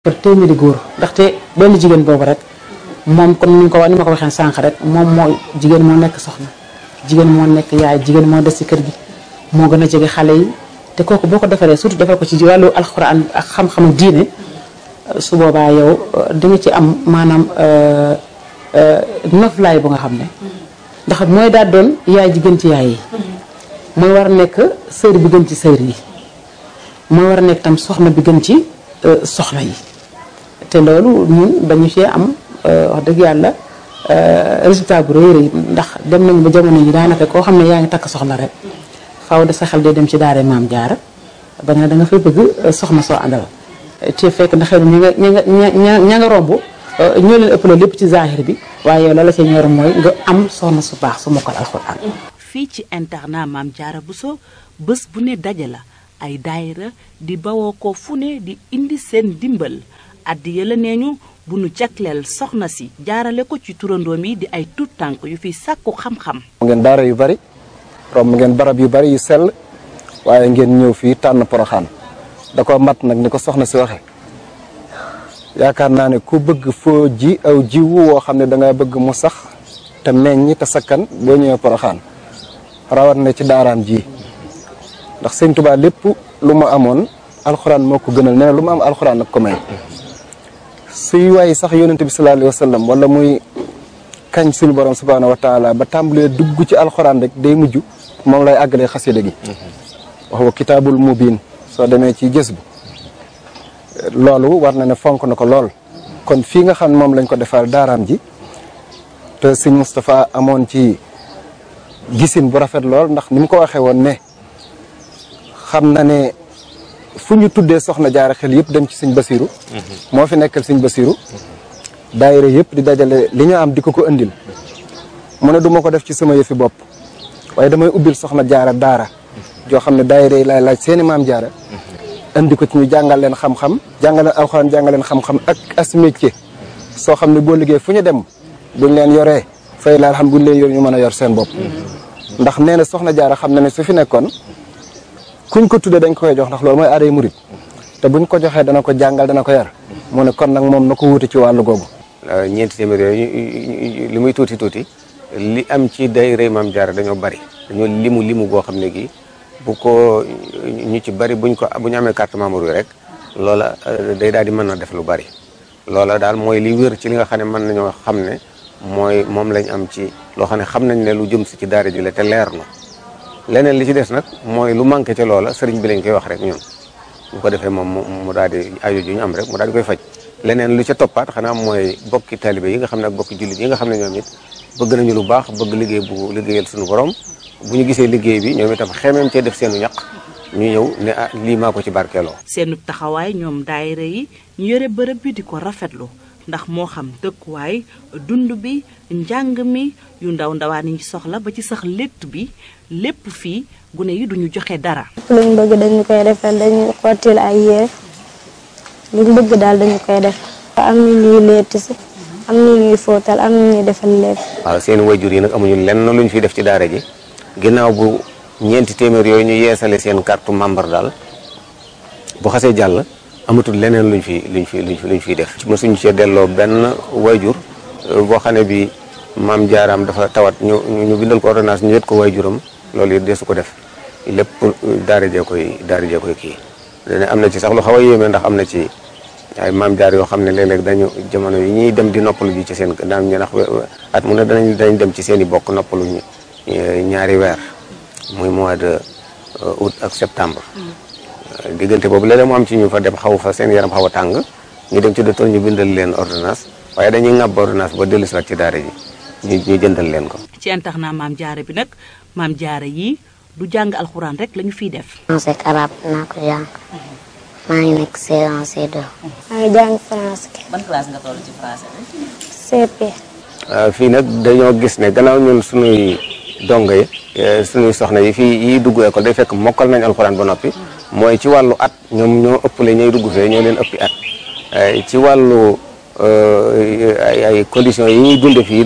pour téeméeri góor ndaxte benn jigéen boobu rek moom comme ni ma ko waxee sànq rek moom moo jigéen moo nekk soxna jigéen moo nekk yaay jigéen moo des ci kër gi moo gën a jege xale yi te kooku boo ko defaree surtout defal ko ci wàllu alxuraan ak xam-xamu diine su boobaa yow di nga ci am maanaam noflaay bu nga xam ne ndax mooy daal doon yaay ji gën ci yaay yi mooy war a nekk sër bi gën ci sër yi mooy war a nekk tam soxna bi gën ci soxna yi te loolu ñun dañu cee am wax dëgg yàlla résultat bu rëy rëy ndax dem nañu ba jamono ji daanaka koo xam ne yaa ngi takk soxna rek faaw de sa xel day dem ci daara Maam Jaara ba nga da nga fay bëgg soxna soo àndal te fekk na xëy na ña nga romb ñoo leen ëpp lépp ci zahir bi waaye yow la la ca ñor mooy nga am soxna su baax su mokkal alxuraan. fii ci internat Maam Jaara Bousso bés bu ne daje la ay daayira di bawoo ko fu ne di indi seen dimbal addiya la nee ñu bu nu jagleel soxna si jaarale ko ci turandoom yi di ay tuut tànk yu fi sàkku xam-xam. ngeen daara yu bari romb ngeen barab yu bari yu sell waaye ngeen ñëw fii tànn Poroxaan da ko mat nag ni ko soxna si waxe yaakaar naa ne ku bëgg foo ji aw jiwu woo xam ne danga bëgg mu sax te meññ te sakkan boo ñëwee Poroxaan rawat na ci daaraam ji ndax sëñ Tuubaa lépp lu mu amoon alxuraan moo ko gënal nee na lu mu am alxuraan nag ko may suy waay sax yonente bi sallallahu alayhi wa sallam wala muy kañ suñu borom subhaanahu wa taala ba tàmbalee dugg ci alxuraan rek day mujj moom lay àggalee xasida gi wax wa kitaabul mubiin soo demee ci gës bu loolu war na ne fonk na ko lool kon fii nga xam ne moom lañ ko defal daaraam ji te sëñ Moustapha amoon ci gisin bu rafet lool ndax ni mu ko waxee woon ne xam na ne fu ñu tuddee soxna jaara xel yëpp dem ci sëñ Basiru moo fi nekkal sëñ Basiru daayira yëpp di dajale li ñu am di ko indil mu ne du ma ko def ci sama yëfi bopp waaye damay ubbil soxna jaara daara joo xam ne daayira yi laay laaj seeni maam jaara indi ko ci ñu jàngal leen xam-xam jàngal leen alxuraan jàngal leen xam-xam ak as métier soo xam ne boo liggéey fu ñu dem buñ leen yoree fay la xam buñ leen yor ñu mën a yor seen bopp ndax nee na soxna jaara xam na ne su fi nekkoon kuñ ko tuddee dañ ko koy jox ndax loolu mooy aaday murit te buñ ko joxee dana ko jàngal dana ko yar mu ne kon nag moom na ko wuute ci wàllu googu. ñeenti téeméer yooyu li muy tuuti tuuti li am ci daayira Maam Jaara dañoo bari dañoo limu goo xam ne gi bu ko ñu ci bari bu ñu amee carte membre yi rek loola day daal di mën a def lu bari loola daal mooy li wér ci li nga xam ne mën nañoo xam ne mooy moom lañ am ci loo xam ne xam nañ ne lu jëm si ci daara ji la te leer na leneen li ci des nag mooy lu manqué ci loola sëriñ bi lañ koy wax rek ñun bu ko defee moom mu daal di aajo ji ñu am rek mu daal di koy faj leneen lu ca toppaat xanaa mooy bokki taalibe yi nga xam ne ak bokki jullit yi nga xam ne ñoom it bëgg nañu lu baax bëgg liggéey bu liggéeyal suñu borom bu ñu gisee liggéey bi ñoom itam xemeem cee def seenu ñaq ñu ñëw ne ah lii maa ko ci barkeeloo. seenu taxawaay ñoom daayira yi ñu yore bërëb bi di ko rafetlu ndax moo xam dëkkuwaay dund bi njàng mi yu ndaw ndawaan yi soxla ba ci sax létt bi lépp fii gune yi duñu joxe dara. luñ bëgg dañu koy defal dañu xottil ay yére luñ bëgg daal dañu koy def am na ñuy letti si am na ñuy fóotal am na ñuy defal lépp. waaw seen wayjur yi nag amuñu lenn luñ fiy def ci daara ji ginnaaw bu ñeenti téeméer yooyu ñu yeesale seen carte membre daal bu xasee jàll amatul leneen luñ fiy def. mësuñu cee delloo benn wayjur boo xam ne bi maam jaaraam dafa tawat ñu bindal ko ordonnance ñu wet ko wayjuram loolu it desu ko def lépp daara jee koy kii. am na ci sax lu xaw a yéeme ndax am na ci ay maam jaar yoo xam ne léeg-léeg dañu jamono yi ñuy dem di noppalu ji ci seen daan ñu ndax at mu ne danañ dem ci seen i bokk noppalu ñaari weer muy mois de août ak septembre. diggante boobu léeg-léeg mu am ci ñu fa dem xaw fa seen yaram xaw a tàng ñu dem ci docteur ñu bindal leen ordonnance waaye dañuy ŋàbb ordonnance ba dellu si waat ci daara ji ñu jëndal leen ko. ci internat Maam Jaara bi nag Maam Jaara yi du jàng alxuraan rek lañu fiy def. français arabe naa ko jàng maa ngi nekk C1 C2. maa ngi jàng français. ban classe nga toll ci français bi. CP. fii nag dañoo gis ne gannaaw ñun suñuy dongo yi suñuy soxna yi fii yiy dugg école day fekk mokkal nañ alxuraan ba noppi mooy ci wàllu at ñoom ñoo ëppale ñooy dugg fee ñoo leen ëppi at ci wàllu ay conditions yi ñuy dunde fii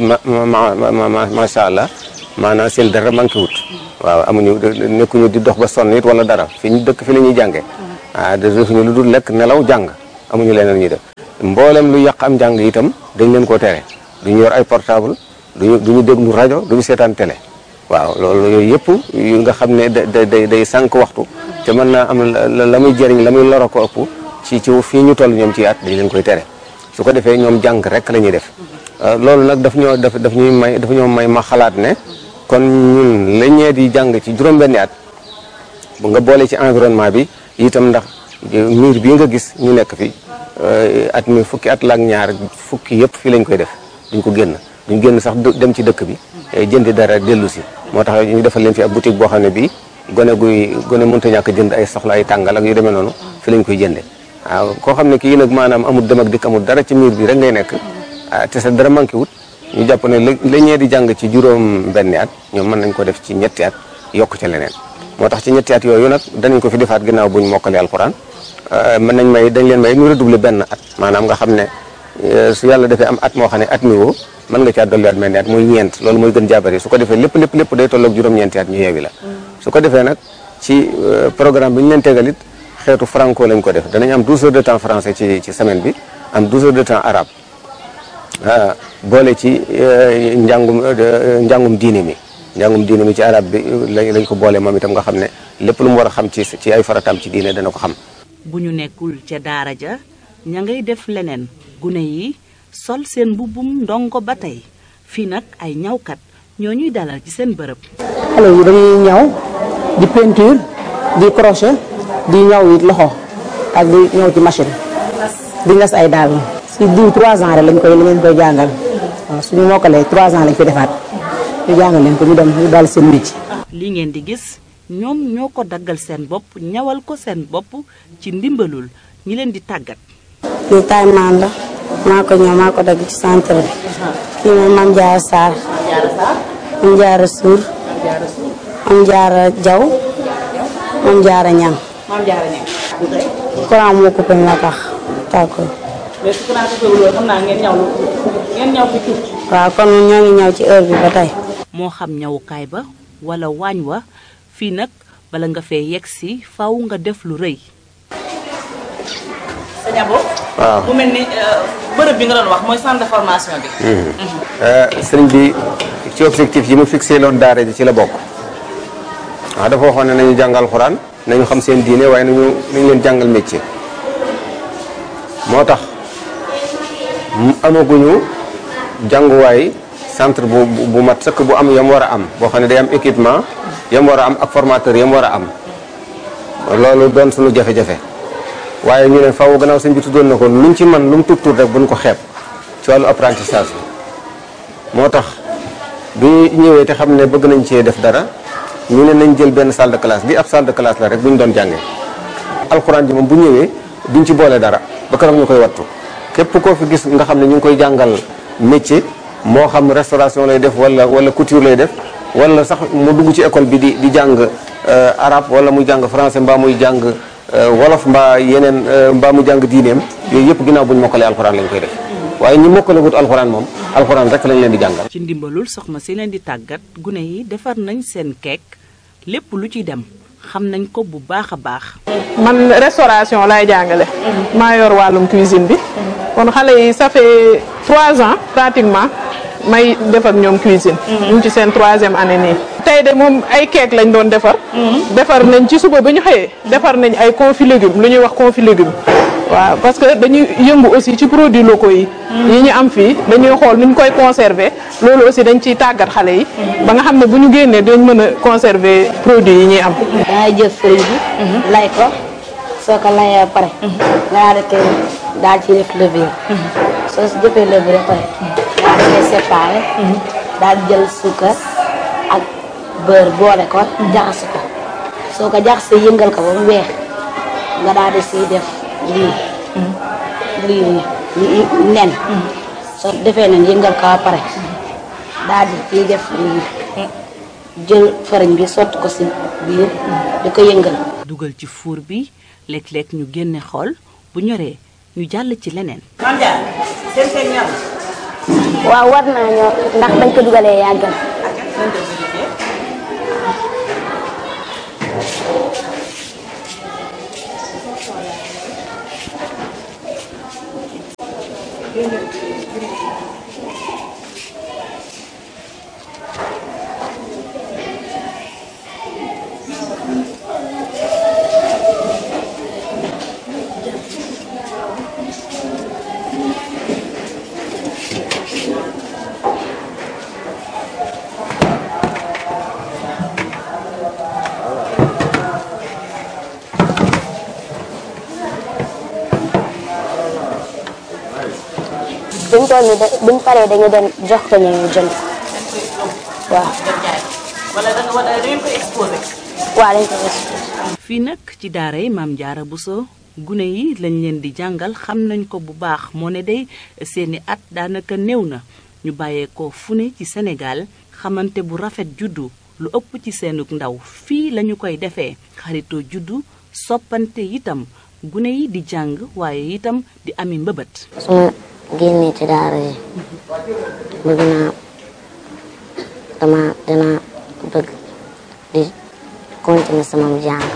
macha allah maanaam seen dara manqué wut waaw amuñu nekkuñu di dox ba sonn it wala dara fi ñu dëkk fi la ñuy jàngee defuñu lu dul lekk nelaw jàng amuñu leneen ñuy def mboolem lu yàq am njàng itam dañ leen koo tere duñu yor ay portable duñu déglu rajo duñu seetaan télé waaw loolu yooyu yëpp yu nga xam ne day sànq waxtu te mën naa am la muy jëriñ la muy loro ko ëpp ci fii ñu toll ñoom ci at dañ leen koy tere su ko defee ñoom jàng rek la ñuy def loolu nag daf ñoo may ma xalaat ne kon ñun la ñee di jàng ci juróom-benni at bu nga boole ci environnement bi itam ndax miir bii nga gis ñu nekk fi at mi fukki at laak ñaar fukki yëpp fii lañ koy def duñ génn sax dem ci dëkk bi jëndi dara dellu si moo tax ñu defal leen fi ab boutique boo xam ne bii gone mënta ñàkk jënd ay soxla ay tàngal ak yu demee noonu fi lañ koy jënde waaw koo xam ne kii nag maanaam amul dem ak dikk amul dara ci miir bi rek ngay nekk te sa dara manqué wut ñu jàpp ne la ñee di jàng ci juróom-benni at ñoom mën nañ ko def ci ñetti at yokk ca leneen moo tax ci ñetti at yooyu nag danañ ko fi defaat ginnaaw buñ mokkalee alxuraan dañ leen may ñu redoubler benn at maanaam nga xam ne su yàlla defee am at moo xam ne at mi woo mën nga caa dolliwaat mel ni at muy ñeent loolu mooy gën jaabari su ko defee lépp day tolloog juróom-ñeenti at ñu yeewi la su ko defee nag ci programme bi ñu leen tegal it xeetu franco lañ ko def danañ am 12 heures de temps français ci semaine bi am 12 heures de temps arabe boole ci njàngum diine mi ci arabe bi lañ ko boole moom itam nga xam ne lépp lu mu war a xam ci ay farataam ci diine dana ko xam. bu ñu nekkul ca daara ja ña ngay def leneen gune yi sol seen mbubbum ndongo ba tey fii nag ay ñawkat ñoo ñuy dalal ci seen bërëb. xale yi dañuy ñaw di peinture di crochet di ñaw it loxo ak di ñaw ci machine di ngas ay daal si diw 3 ans rek lañ koy jàngal waaw suñu mokkalee 3 ans lañ fi defaat ñu jàngal leen ko ñu dem ñu daal seen métier. li ngeen di gis ñoom ñoo ko daggal seen bopp ñawal ko seen bopp ci ndimbalul ñi leen di tàggat. lii taay maan la maa ko ñëw maa ko dagg ci centre bi. kii mooy Mame Diarra Sarr. Mame Diarra Sour. Mame Diarra Diaw. Mame Diarra Niang. courant moo coupé moo tax tàggoo. mais su courant coupé wul xam naa ngeen ñaw fi tuuti. waaw kon ñoo ngi ñaw ci heure bi ba tey. moo xam ñawukaay ba wala waañ wa fii nag bala nga fee yegg si faw nga def lu rëy. sëñ Abo. waaw mu mel ni bërëb bi nga doon wax mooy centre de formation bi. sëriñ bi ci objectif yi mu fixé loon daara ji ci la bokk waaw dafa waxoon ne nañu jàngal alxuraan nañu xam seen diine waaye nañu leen jàngal métier moo tax amaguñu jànguwaay centre bu mat sëkk bu am yam war a am boo xam ne day am équipement yam war a am ak formateur yam war a am loolu doon suñu jafe-jafe waaye ñu ne faaw gannaaw sëñ bi tuddoon na ko luñ ci man lu mu tuut rek buñ ko xeeb ci wàllu apprentissage bi moo tax bi ñëwee te xam ne bëgg nañ cee def dara ñu ne nañ jël benn salle de classe bi ab salle de classe la rek bu ñu doon jàngee alxuraan ji moom bu ñëwee duñ ci boole dara ba keroog ñu koy wattu képp koo fi gis nga xam ne ñu ngi koy jàngal métier moo xam restauration lay def wala couture lay def wala sax mu dugg ci école bi di jàng arabe wala muy jàng français mbaa muy jàng wolof mbaa yeneen mbaa mu jàng diineem yooyu yëpp ginnaaw bu ñu mokkalee alxuraan lañ koy def waaye ñi mokkale wut alxuraan moom alxuraan rek lañ leen di jàngal. ci ndimbalul soxna si leen di tàggat gune yi defar nañ seen keek lépp lu ci dem xam nañ ko bu baax a baax. man restauration laay jàngale. maa yor wàllum cuisine bi. kon xale yi ça fait 3 ans pratiquement may def ak ñoom cuisine. ñu ngi ci seen 3e année nii. tey de moom ay keek lañ doon defar. defar nañ ci suba ba ñu xëyee defar nañ ay confit légumes lu ñuy wax confit légumes. waaw parce que dañuy yëngu aussi ci produits locaux yi. yi ñu am fii dañuy xool nu ñu koy conserver loolu aussi dañ ciy tàggat xale yi. ba nga xam ne bu ñu génnee dañ mën a conserver produits yi ñuy am. dangay jël fëriñ bi. lay ko soo ko layee ba pare. nga daal ci def levure. soo si jëfee levure ba pare. daal di koy séparé. daal di jël suukar ak beurre boole ko jaxase ko soo ko jaxasee yëngal ko ba mu weex nga daal di siy def. lii nen soo defee nen yëngal ko ba pare daal di ciy def lii jël fariñ bi sotti ko si biir di ko yëngal. dugal ci four bi léeg-léeg ñu génne xool bu ñoree ñu jàll ci leneen. waaw war naa ñor ndax bañ ko dugalee yàggal. buñ paree dañu dem jox ko ñu jënd waaw. wala da ngeen ko exposé. waaw dañ ko exposé. fii nag ci daara yi Maam Jaara Buso gune yi lañ leen di jàngal xam nañ ko bu baax moo ne day seeni at daanaka néew na ñu bàyyeekoo fu ne ci Sénégal xamante bu rafet juddu lu ëpp ci seenug ndaw fii lañu koy defee xaritoo juddu soppante itam gune yi di jàng waaye itam di ami mbëbët. génne ci daara yi bëgg naa dina bëgg di continuer sama jàng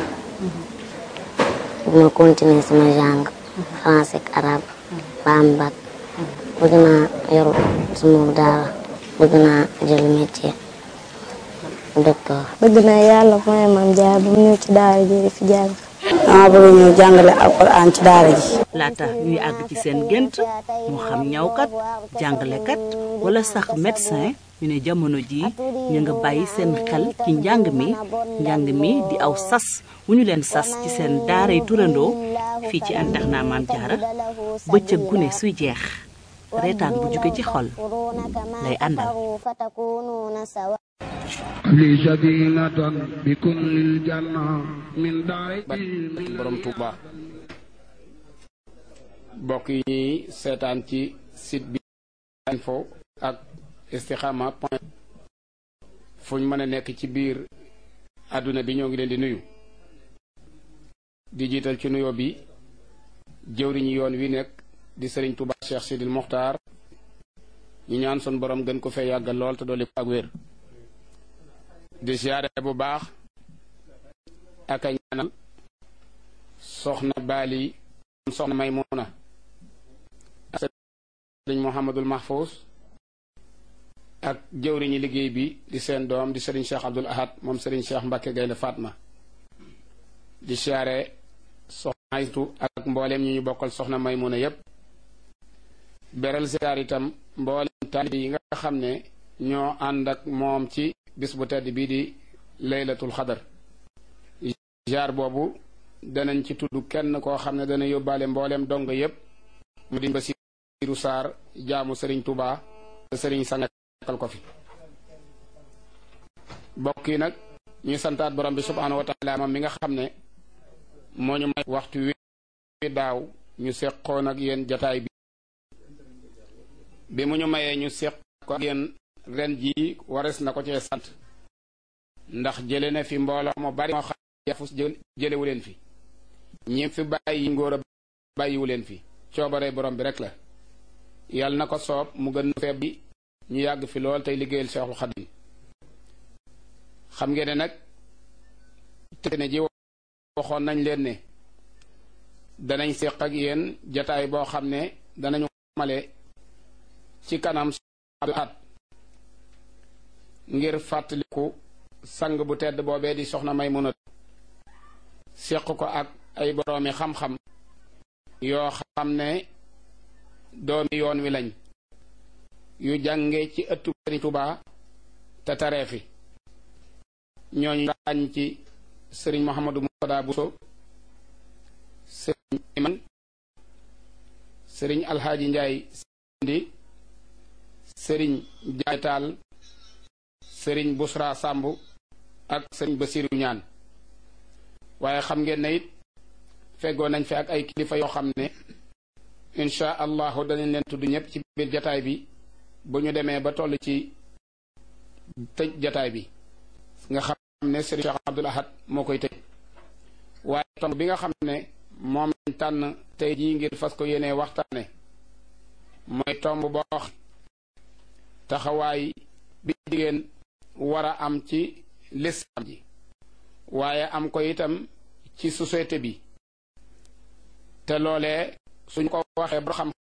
ma continuer sama jàng français ak arabe ba am bac bëgg naa yor sama daara bëgg naa jël métier docteur. bëgg naa yàlla may Maam Jaara bu ñëw ci daara ji di fi jàng. dama bëgg ñëw jàngale alxuraan ci daara ji. laata ñuy àgg ci seen gént moo xam ñawkat jàngalekat wala sax médecin ñu ne jamono ji ñu nga bàyyi seen xel ci njàng mi di aw sas wu ñu leen sas ci seen daaray turandoo fii ci internat Maam Jaara bëccëg gune suy jeex reetaan bu jóge ci xol lay àndal. li sadinatan bi kullil janna min daari borom Touba bokk yi ñuy seetaan ci site bi info ak istikhama point fuñ mën a nekk ci biir àdduna bi ñoo ngi leen di nuyu di jiital ci nuyoo bi jëwriñu yoon wi nekk di Serigne Touba Cheikh Sidil Mokhtar ñu ñaan sun borom gën ko fee yàggal lool te dolli ko ak wér di siyaare bu baax ak a ñaanal soxna Bali soxna Maymuna ak sëriñ Mouhamadul Mahfous ak jëwriñi liggéey bi di seen doom di sëriñ Cheikh Abdoul Ahad moom sëriñ Cheikh Mbacke Gaynde Fatma di siyaare soxna Aytu ak mbooleem ñi ñu bokkal soxna Maymuna yépp beral siyaar itam mbooleem taalibe yi nga xam ne ñoo ànd ak moom ci bis bu tedd bii di laylatul xadar jaar boobu danañ ci tudd kenn koo xam ne dana yóbbaale mbooleem dong yépp mu di Basiiru Saar jaamu Sëriñ Tuubaa te Sëriñ sàngal ko fi bokk yi nag ñuy santaat borom bi subhaanahu wa taala moom mi nga xam ne moo ñu may waxtu wi daaw ñu seqoon ak yéen jataay bi mu ñu mayee ñu seq ko ak yéen ren jii wares na ko cee sant ndax jële na fi mbooloo mu bari moo xam yafus jëlewu leen fi ñi fi bàyyi ngóor a bàyyiwu leen fi coobare borom bi rek la yàlla na ko soob mu gën feeb bi ñu yàgg fi lool tey liggéeyal Seexul Xadim xam ngeen ne nag te ne ji waxoon nañ leen ne danañ séq ak yéen jataay boo xam ne danañu male ci kanam at ngir fàttaliku sang bu tedd boobee di soxna Maymuna séq ko ak ay boroomi xam-xam yoo xam ne doomi yoon wi lañ yu jànge ci ëttu Sëriñ Tuubaa te taree fi ñooñu ràññ ci sëriñ Mouhamadou Moutada Bousso sëriñ Iman sëriñ Alxaaji Njaay Sindi sëriñ Jaay Taal sëriñ Busra Sàmb ak sëriñ Basiru Ñaan waaye xam ngeen ne it feggoo nañ fi ak ay kilifa yoo xam ne insha allahu danañ leen tudd ñëpp ci biir jataay bi bu ñu demee ba toll ci tëj jataay bi nga xam ne sëriñ Cheikh Abdoul Ahad moo koy tëj waaye tomb bi nga xam ne moom lañ tànn tey jii ngir fas ko yéenee waxtaane mooy tomb boo taxawaay bi jigéen war a am ci lislaam ji waaye am ko itam ci société bi te loolee suñ ko waxee ba xam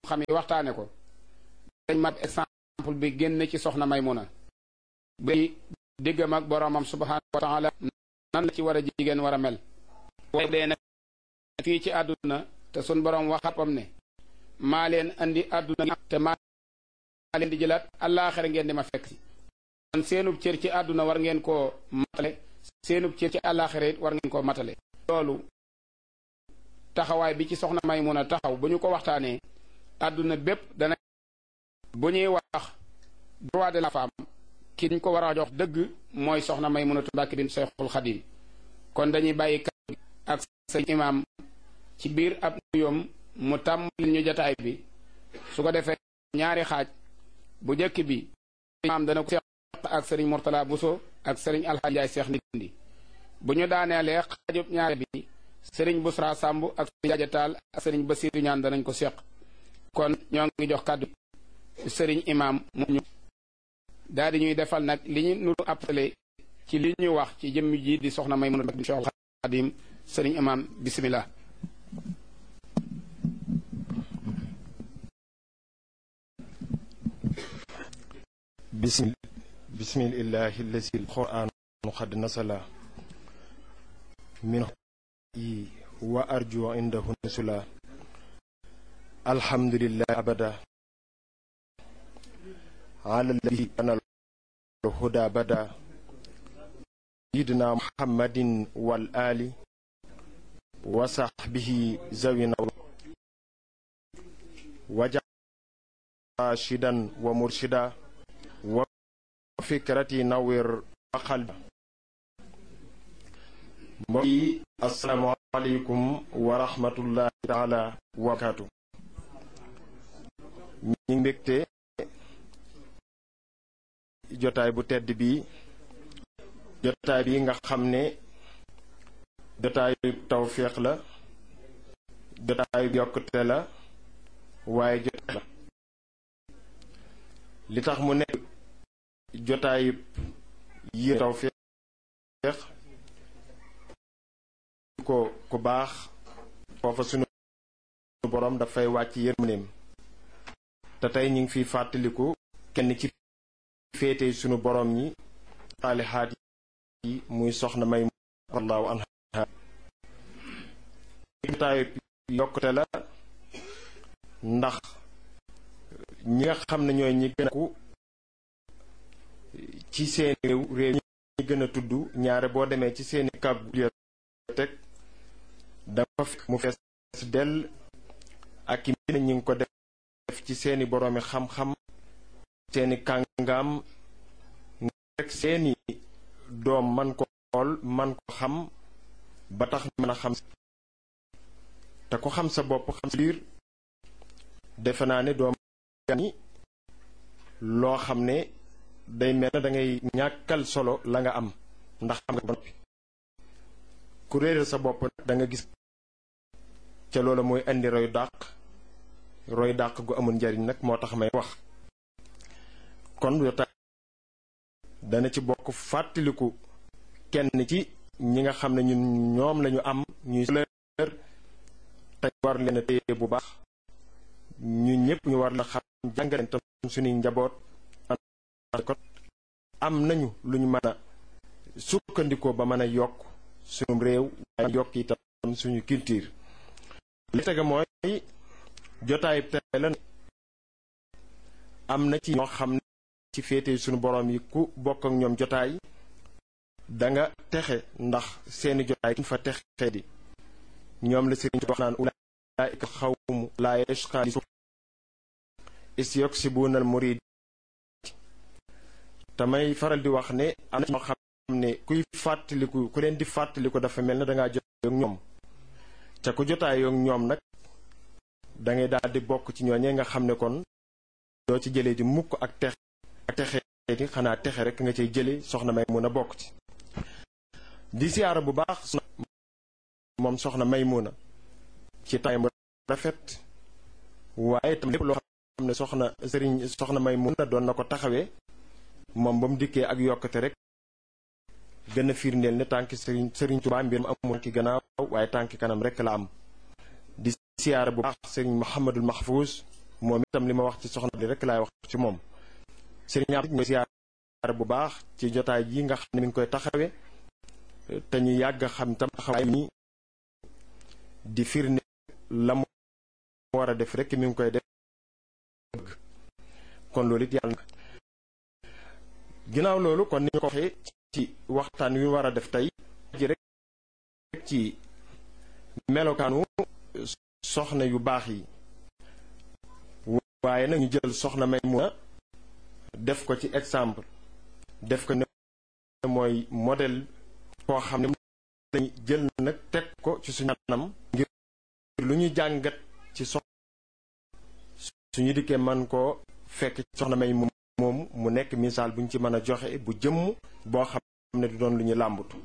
xam yi waxtaane ko dañ mat exemple bi génn ci soxna Maymuna bi diggam ak boromam subhanahu wa taala nan la ci war a jigéen war a mel waaye dee nag fii ci àdduna te sun borom waxatam ne maa leen andi àdduna te maa leen di jëlaat àllaaxira ngeen di ma fekk si kon seenub cër ci àdduna war ngeen koo matale seenub cër ci àllaaxira it war ngeen koo matale loolu taxawaay bi ci soxna Maymuna taxaw bu ñu ko waxtaanee àdduna bépp dana bu ñuy wax droit de la femme ki ñu ko war a jox dëgg mooy soxna Maymunatu Mbàkke bint Seexul Xadiim kon dañuy bàyyi kàddu gi ak sëñ imaam ci biir ab nuyoom mu tàmbali ñu jataay bi su ko defee ñaari xaaj bu njëkk bi imaam dana ko seq ak sëriñ Murtala Buso ak sëriñ Alxaaji Njaay Seex Ndindi bu ñu daaneelee xaajub ñaari bi sëriñ Busra Sàmb ak sëriñ Jaaja Taal ak sëriñ Basiiru Ñaan danañ ko seq kon ñoo ngi jox kàddu sëriñ imaam mu ñu daal di ñuy defal nag li ñu nuru appelé ci li ñu wax ci jëmm ji di soxna Maymunatu bint Seexul Xadiim sëriñ imaam bismillah bismillahi allazi alquran qad nasala min wa arju indahu nusula alhamdulillah abada ala alladhi ana الهدى بدا سيدنا محمد والآل وصحبه زوينا وجعل راشدا ومرشدا وفكرتي نور وقلب السلام عليكم ورحمة الله تعالى وبركاته ñi mbégte jotaay bu tedd bi jotaay bi nga xam ne jotaayu tawféex la jotaayu yokkute la waaye jotaay la li tax mu nekk jotaayu yi tawféex ko ku baax foofa sunu borom dafay wàcc yërmandeem te tey ñu ngi fiy fàttaliku kenn ci féete sunu borom ñi saalihaat yi muy soxna Maymuna radiyallahu anha jotaayu yokkute la ndax ñi nga xam ne ñooy ñi gën a ku ci seeni réew ñi gën a tudd ñaare boo demee ci seeni kàggu bibliothèque dafa fekk mu fees dell ak i mbind ñi ngi ko def ci seeni boroomi xam-xam seeni kàngaam rek seeni doom man ko xool man ko xam ba tax mën a xam te ko xam sa bopp xam sa biir defe naa ne doom ni loo xam ne day mel na da ngay ñàkkal solo la nga am ndax xam nga ba noppi ku réeral sa bopp nag da nga gis ca loola mooy indi roy dàq gu amul njariñ nag moo tax may wax kon jotaay dana ci bokk fàttaliku kenn ci ñi nga xam ne ñun ñoom lañu am ñuy sëlër te war leen a téye bu baax ñu ñëpp ñu war la xam jàngale tam suñuy njaboot kon am nañu lu ñu mën a sukkandikoo ba mën a yokk suñu réew waaye yokk itam suñu culture li tege mooy jotaay tey la am na ci ñoo xam ne ci féete suñu borom yi ku bokk ak ñoom jotaay danga texe ndax seeni jotaay kuñ fa texe di ñoom la sëriñ wax naan ulaa'ika xawmu laa yashqaa isyuksibuna al-murid tamay faral di wax ne am na ñoo xam ne kuy fàttaliku ku leen di fàttaliku dafa mel ne dangaa jotaay ak ñoom te ku jotaay ak ñoom nag dangay daal di bokk ci ñooñee nga xam ne kon doo ci jëlee di mukk ak texe di xanaa texe rek nga cay jële soxna Maymuna bokk ci di siyaara bu baax moom soxna Maymuna ci tay mu rafet waaye tam lépp loo xam ne soxna Maymuna doon na ko taxawee moom ba mu dikkee ak yokkate rek gën a firndeel ne tànki sëriñ Tuubaa mbir mu amul ki gannaaw waaye tànki kanam rek la am di siyaara bu baax sëriñ Muhammadul Mahfuus moom itam li ma wax ci soxna li rek laay wax ci moom. Serigne Abdou ñu ziar bu baax ci jotaay ji nga xam ne mi ngi koy taxawee te ñu yàgg a xam tam taxawaay mi di firnde la mu war a def rek mi ngi koy def kon loolu it yàlla na ginnaaw loolu kon ni ñu ko waxee ci waxtaan wi war a def tey ji rek ci melokaanu soxna yu baax yi waaye nag ñu jël soxna Maymuna def ko ci exemple def ko ne mooy modèle koo xam ne dañu jël nag teg ko ci suñu anam ngir lu ñu jàngat ci suñu dikkee man koo fekk soxna May moom mu nekk misaal bu ñu ci mën a joxe bu jëmm boo xam ne du doon lu ñu làmbatu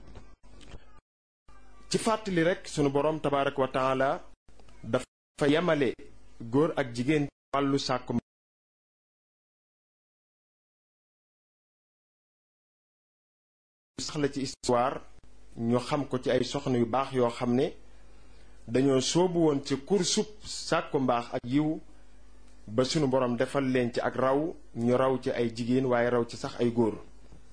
ci fàttali rek sunu boroom tabaaraka wa taala dafa yemale góor ak jigéen wàllu sàkku sax la ci histoire ñu xam ko ci ay soxna yu baax yoo xam ne dañoo soobu woon ci kursub sàkku mbaax ak yiw ba sunu borom defal leen ci ak raw ñu raw ci ay jigéen waaye raw ci sax ay góor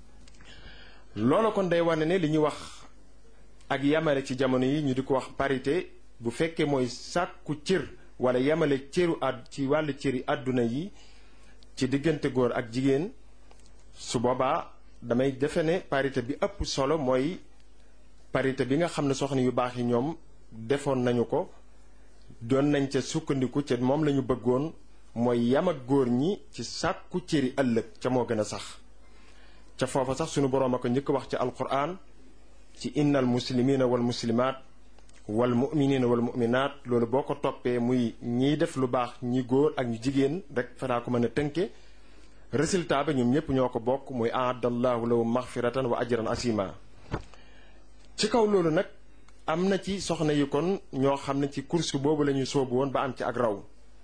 loola kon day wane ne li ñuy wax ak yamale ci jamono yi ñu di ko wax parité bu fekkee mooy sàkku cër wala yamale cëru ci wàllu cëri àdduna yi ci diggante góor ak jigéen su boobaa damay defe ne parité bi ëpp solo mooy parité bi nga xam ne soxna yu baax yi ñoom defoon nañu ko doon nañ ca sukkandiku ca moom lañu bëggoon mooy yam ak góor ñi ci sàkku cëri ëllëg ca moo gën a sax ca foofa sax sunu boroom a ko njëkk wax ci alquran ci innal muslimina wal muslimaat wal muminina wal muminaat loolu boo ko toppee muy ñiy def lu baax ñi góor ak ñu jigéen rek fanaa ko mën a tënke résultat ba ñoom ñëpp ñoo ko bokk muy aadallahu lahum maxfiratan wa ajran asima ci kaw loolu nag am na ci soxna yi kon ñoo xam ne ci course boobu la ñuy soobu woon ba am ci ak raw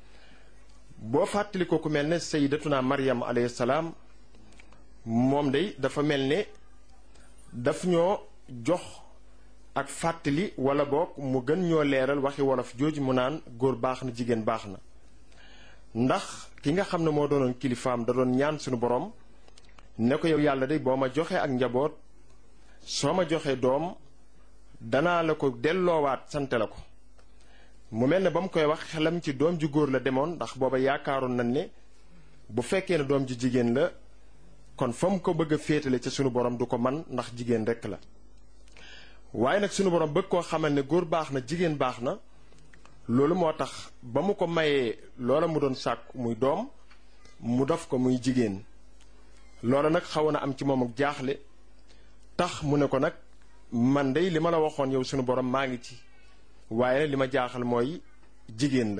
boo fàttali ko ku mel ne sayyidatuna Maryam alayhi salaam moom day dafa mel ne daf ñoo jox ak fàttali wala boog mu gën ñoo leeral waxi wolof jooju mu naan góor baax na jigéen baax na ndax ki nga xam ne moo doonoon kilifaam da doon ñaan suñu borom ne ko yow yàlla de boo ma joxee ak njaboot soo ma joxee doom danaa la ko delloowaat sante la ko mu mel ne ba mu koy wax xelam ci doom ju góor la demoon ndax booba yaakaaroon nañ ne bu fekkee ne doom ju jigéen la kon fa mu ko bëgg a féetale ca sunu borom du ko man ndax jigéen rekk la waaye nag sunu borom bëgg koo xamal ne góor baax na jigéen baax na loolu moo tax ba mu ko mayee loola mu doon sàkku muy doom mu def ko muy jigéen loola nag xawoon na am ci moom ak jaaxle tax mu ne ko nag man dey li ma la waxoon yow sunu borom maa ngi ci waaye li ma jaaxal mooy jigéen la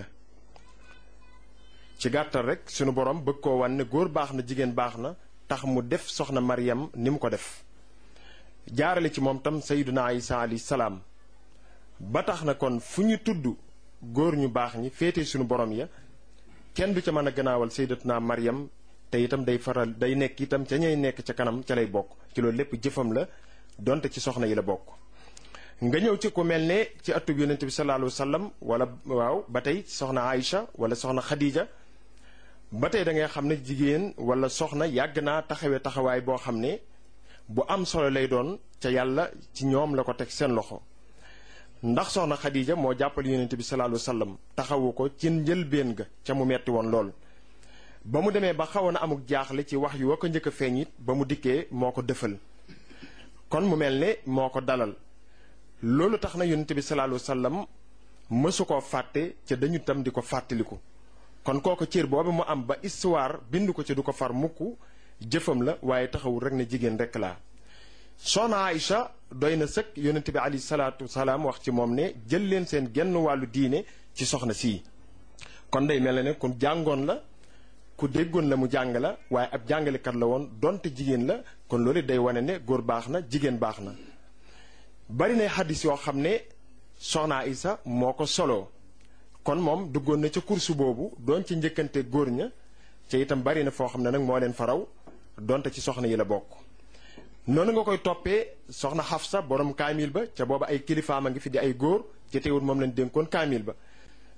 ci gàttal rek sunu borom bëgg koo wan ne góor baax na jigéen baax na tax mu def soxna Maryam ni mu ko def jaarale ci moom tam sayyiduna Isa alayhi salaam ba tax na kon fu ñu tudd góor ñu baax ñi féete sunu borom ya kenn du ca mën a gannaawal sayyidatuna Maryam te itam day nekk itam ca ñay nekk ca kanam ca lay bokk ci loolu lépp jëfam la donte ci soxna yi la bokk. nga ñëw ci ku mel ne ci atub yonent bi sallallahu alayhi wa sallam wala waaw ba tey soxna Aïcha wala soxna Khadija ba tey da ngay xam ne jigéen wala soxna yàgg naa taxawee taxawaay boo xam ne bu am solo lay doon ca yàlla ci ñoom la ko teg seen loxo ndax soxna Khadija moo jàppal yonent bi sallallahu alayhi wa sallam taxawu ko ci njëlbéen ga ca mu metti woon lool. ba mu demee ba xawoon a amuk jaaxle ci wax yu wa ko njëkk a feeñ it ba mu dikkee moo ko dëfal kon mu mel ne moo ko dalal loolu tax na yonent bi sallallahu alayhi wa sallam mësu koo fàtte ca dañu tam di ko fàttaliku kon kooku cër boobu mu am ba histoire bind ko ci du ko far mukk jëfam la waaye taxawul rek ne jigéen rek laa soxna Aïcha doy na sëkk yonent bi alayhi salaatu wasalaam wax ci moom ne jël leen seen genn wàllu diine ci soxna sii kon day mel ne ku jàngoon la ku déggoon la mu jàng la waaye ab jàngalekat la woon donte jigéen la kon loolu day wane ne góor baax na jigéen baax na bari na xaddis yoo xam ne soxna Aïcha moo ko soloo kon moom duggoon na ca course boobu doon ci njëkkante góor ña ca itam bari na foo xam ne nag moo leen faraw donte ci soxna yi la bokk noonu nga koy toppee soxna Xafsa borom kaamil ba ca booba ay kilifaam a ngi fi di ay góor ca teewul moom lañ dénkoon kaamil ba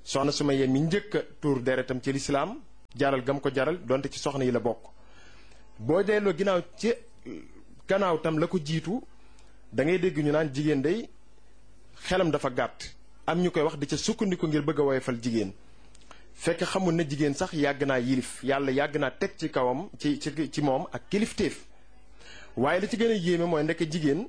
soxna Sumayya mi njëkk a tuur deretam ci lislaam jaral gam ko jaral donte ci soxna yi la bokk. boo delloo ginnaaw ci gannaaw tam la ko jiitu da ngay dégg ñu naan jigéen day xelam dafa gàtt am ñu koy wax di ca sukkandiku ngir bëgg a woyofal jigéen fekk xamul ne jigéen sax yàgg naa yilif yàlla yàgg naa teg ci kawam ci moom ak kilifteef. waaye li ci gën a yéeme mooy ndekk jigéen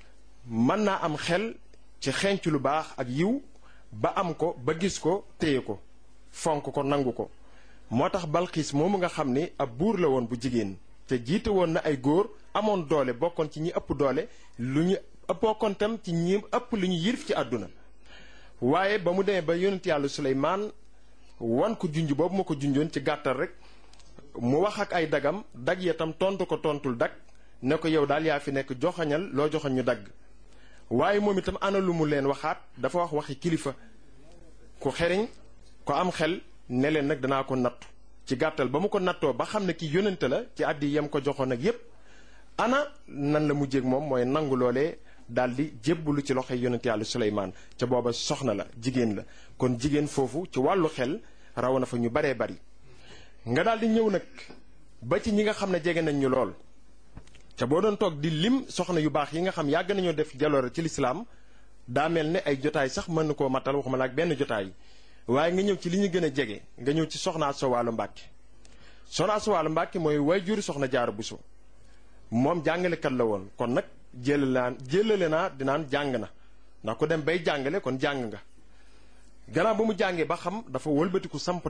mën naa am xel ci xenc lu baax ak yiw ba am ko ba gis ko téye ko fonk ko nangu ko. moo tax Balxiis moomu nga xam ni ab buur la woon bu jigéen te jiite woon na ay góor amoon doole bokkoon ci ñi ëpp doole lu ñu bokkoon tam ci ñi ëpp lu ñu yilif ci àdduna. waaye ba mu demee ba yonent yàlla Suleymaan wan ko junj boobu ma ko junjoon ci gàttal rek mu wax ak ay dagam dag ya tam tontu ko tontul dag ne ko yow daal yaa fi nekk joxañal loo joxañ ñu dagg. waaye moom itam ana lu mu leen waxaat dafa wax waxi kilifa ku xeriñ ko am xel ne leen nag danaa ko nattu ci gàttal ba mu ko nattoo ba xam ne ki yónnante la ci àddi yam ko joxoon ak yépp ana nan la mujjéeg moom mooy nangu loolee daal di jébbalu ci loxoy yónnante yàlla Suleymaan ca booba soxna la jigéen la kon jigéen foofu ci wàllu xel raw na fa ñu baree bari. nga daal di ñëw nag ba ci ñi nga xam ne jege nañ ñu lool ca boo doon toog di lim soxna yu baax yi nga xam yàgg nañoo def jaloore ci lislaam daa mel ne ay jotaay sax mën na koo matal waxuma la ak benn jotaay. waaye nga ñëw ci li ñu gën a jege nga ñëw ci soxna Asta Walo Mbàkke. soxna Asta Walo Mbàkke mooy waajur soxna Jaara Buso moom jàngalekat la woon kon nag jëlale naa dinaan jàng na ndax ku dem bay jàngale kon jàng nga. gannaaw ba mu jàngee ba xam dafa wëlbatiku samp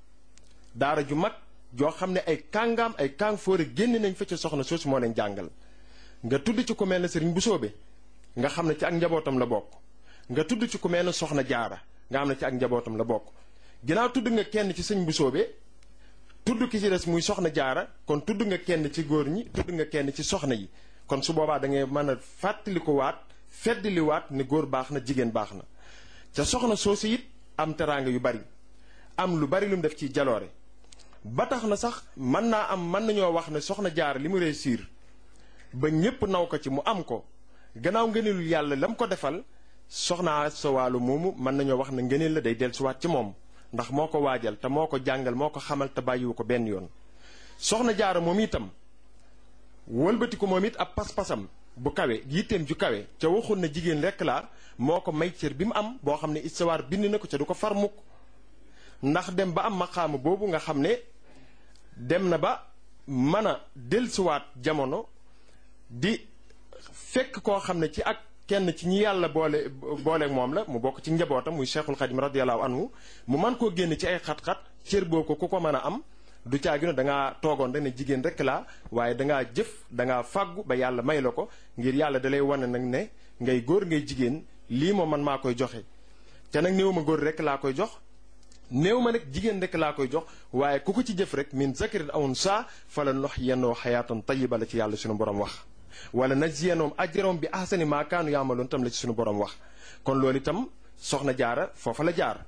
daara ju mag joo xam ne ay kàngaam ay kàng fóore génn nañ fa ca soxna soosu moo leen jàngal. nga tudd ci ku mel ne Sëriñ Busoobe nga xam ne ci ak njabootam la bokk nga tudd ci ku mel ne soxna Jaara nga xam ne ci ak njabootam la bokk. ginnaaw tudd nga kenn ci sëñ Busoobe tudd ki ci des muy soxna Jaara kon tudd nga kenn ci góor ñi tudd nga kenn ci soxna yi kon su boobaa da ngay mën a fàttali ko waat feddali waat ne góor baax na jigéen baax na. ca soxna soosu it am teraanga yu bari am lu bari lu mu def ci jaloore ba tax na sax mën nañoo wax ne soxna Jaara li mu réussir ba ñépp naw ko ci mu am ko gannaaw ngëneelul yàlla lam ko defal. soxna Asta Walo moomu mën nañoo wax ne ngëneel la day dellusiwaat ci moom ndax moo ko waajal te moo ko jàngal moo ko xamal te bàyyiwu ko benn yoon. soxna Jaara moom itam wëlbati ko moom it ab pas-pasam bu kawe yitteem ju kawe ca waxul na jigéen rekk laa moo ko may cër bi mu am boo xam ne histoire bind na ko ca du ko far mukk ndax dem ba am maqaama boobu nga xam ne dem na ba mën a dellusiwaat jamono di fekk koo xam ne ci ak kenn ci ñi yàlla booleeg moom la mu bokk ci njabootam muy Cheikhul Khadim radiyallahu anhu mu man koo génn ci ay xat-xat cër boo ko ku ko mën a am du caagi ne dangaa toogoon rek ne jigéen rek laa waaye dangaa jëf dangaa fàggu ba yàlla may la ko ngir yàlla dalay wane nag ne ngay góor ngay jigéen lii moom man maa koy joxe. te nag néew ma góor rek laa koy jox néew ma nag jigéen rek laa koy jox waaye ku ko ci jëf rek min zakarin aw unsaa falanuhyiyannahu hayaatan tayyiba la ci yàlla sunu borom wax. wala najziyannahum ajrahum bi ahsani maa kaanu ya'maluun tam la ci suñu borom wax kon loolu itam soxna Jaara foofa la jaar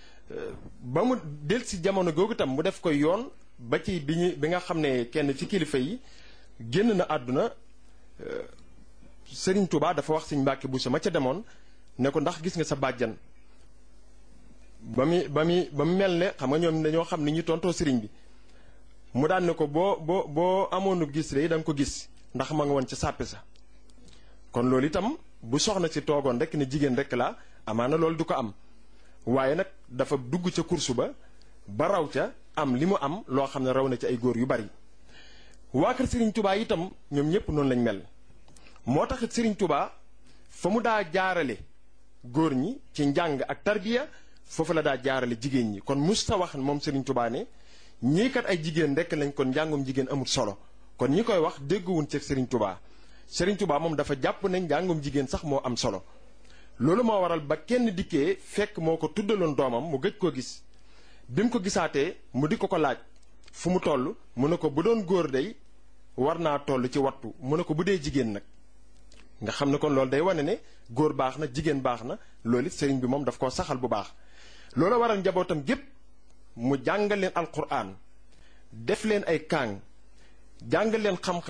ba mu del si jamono googu itam mu def koy yoon ba ci bi nga xam ne kenn ci kilifa yi génn na àdduna Sëriñ Tuubaa dafa wax Sëriñ Mbàkke Buso ma ca demoon ne ko ndax gis nga sa bàjjan ba mu mel ne xam nga ñoom dañoo xam ni ñu tontoo sëriñ bi mu daan ne ko boo amoonu gis rek da nga ko gis ndax ma nga woon ca sàppe sa kon loolu itam bu soxna si toogoon rek ne jigéen rek la amaana loolu du ko am waaye nag dafa dugg ca kursu ba raw ca am li mu am loo xam ne raw na ci ay góor yu bari. waa kër Serigne Touba itam ñoom ñëpp noonu lañ mel moo tax Serigne Touba fa mu daa jaarale góor ñi ci njàng ak tarbiya foofu la daa jaarale jigéen ñi kon musta wax moom Serigne Touba ne ñii kat ay jigéen rek lañ kon njàngum jigéen amul solo. kon ñi koy wax dégguwuñ ci Serigne Touba moom dafa jàpp ne njàngum jigéen sax moo am solo loolu moo waral ba kenn dikkee fekk moo ko tuddaloon doomam mu gëj koo gis bi mu ko gisaatee mu di ko laaj fu mu toll mu ne ko bu doon góor day war naa toll ci wattu mu ne ko bu dee jigéen nag nga xam ne kon loolu day wane ne góor baax na jigéen baax na loolu it sëriñ bi moom daf koo saxal bu baax. loolu waral njabootam gépp mu jàngal leen alquran def leen ay kaang jàngal leen xam-xam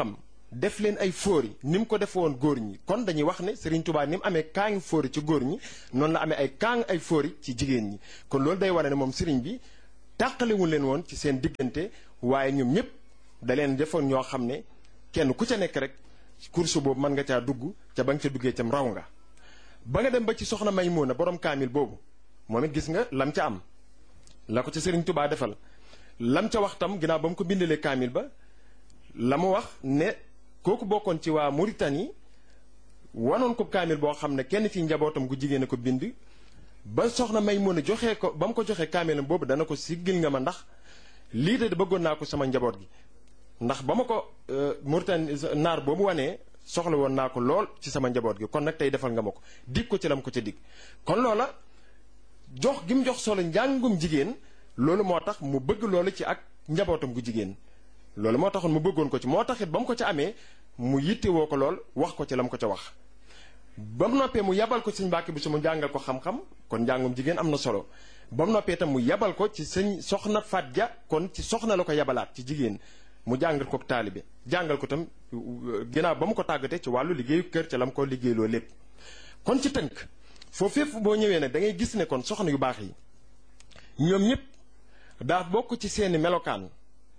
def leen ay fóori ni mu ko def woon góor ñi. kon dañuy wax ne Serigne Touba ni mu amee kaangi fóori ci góor ñi noonu la amee ay kaang ay fóori ci jigéen ñi. kon loolu day wane ne moom Serigne bi tàqalewul leen woon ci seen diggante waaye ñoom ñëpp da leen defoon ñoo xam ne kenn ku ca nekk rek course boobu mën nga caa dugg ca ba nga ca duggee cam raw nga. ba nga dem ba ci soxna Maymuna borom kaamil boobu moom it gis nga lam ca am la ko ca Serigne Touba defal lam ca wax tam ginnaaw ba mu ko bindalee kaamil ba la mu wax ne kooku bokkoon ci waa Mauritanie wanoon ko kaamil boo xam ne kenn ci njabootam gu jigéen a ko bind ba soxna Maymuna joxee ko ba mu ko joxee kaamilam boobu dana ko siggil nga ma ndax lii de bëggoon naa ko sama njaboot gi ndax ba ma ko Mauritanie naar boobu wanee soxla woon naa ko lool ci sama njaboot gi kon nag tey defal nga ma ko dig ko ci lam ko ca dig. kon loola jox gi mu jox solo njàngum jigéen loolu moo tax mu bëgg loolu ci ak njabootam gu jigéen loolu moo taxoon mu bëggoon ko ci moo taxit ba mu ko ca amee mu yittewoo ko lool wax ko ci lam ko ca wax. ba mu noppee mu yabal ko sëñ Mbàkke Buso mu jàngal ko xam-xam kon njàngum jigéen am na solo ba mu noppee itam mu yabal ko ci sëñ soxna Faat Ja kon ci soxna la ko yabalaat ci jigéen mu jàngal ko taalibe jàngal ko tam ginnaaw ba mu ko tàggatee ci wàllu liggéeyu kër ca la mu ko liggéeyloo lépp. kon ci tënk foofu fépp boo ñëwee nag da ngay gis ne kon soxna yu baax yi ñoom ñëpp daa bokk ci seeni melokaan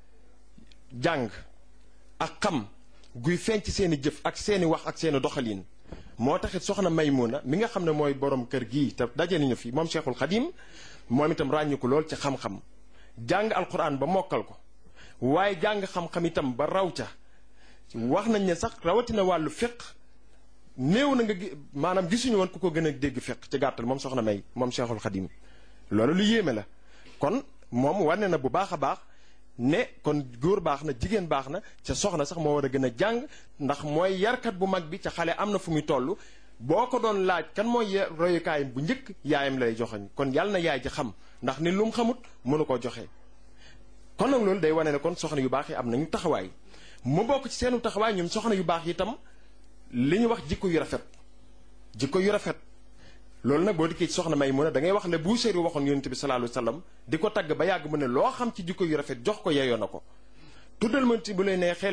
jàng ak xam guy feeñ ci seeni jëf ak seeni wax ak seeni doxalin. moo taxit soxna Maymuna mi nga xam ne mooy borom kër gii te daje nañu fi moom Cheikhul Khadim moom itam ràññu ko lool ci xam-xam jàng alquran ba mokkal ko waaye jàng xam-xam itam ba raw ca wax nañ ne sax rawatina wàllu fiq néew na nga maanaam gisuñu woon ku ko gën a dégg fiq ci gàttal moom soxna May moom Cheikhul Khadim loolu lu yéeme la. kon moom wane na bu baax a baax ne kon góor baax na jigéen baax na ca soxna sax moo war a gën a jàng ndax mooy yarkat bu mag bi ca xale am na fu muy toll boo ko doon laaj kan mooy royukaayam bu njëkk yaayam lay joxoñ kon yàlla na yaay ji xam ndax ni lu mu xamut mënu koo joxe. kon nag loolu day wane ne kon soxna yu baax yi am nañu taxawaay mu bokk ci seenu taxawaay ñoom soxna yu baax yi itam li ñu wax jikko yu rafet jikko yu rafet. loolu nag boo dikkee ci soxna Maymuna da ngay wax le Buusiri waxoon yonent bi sallallahu alayhi wasallam di ko tagg ba yàgg mu ne loo xam ci jikko yu rafet jox ko yeyoo na ko tuddal ma ci bu lay neexee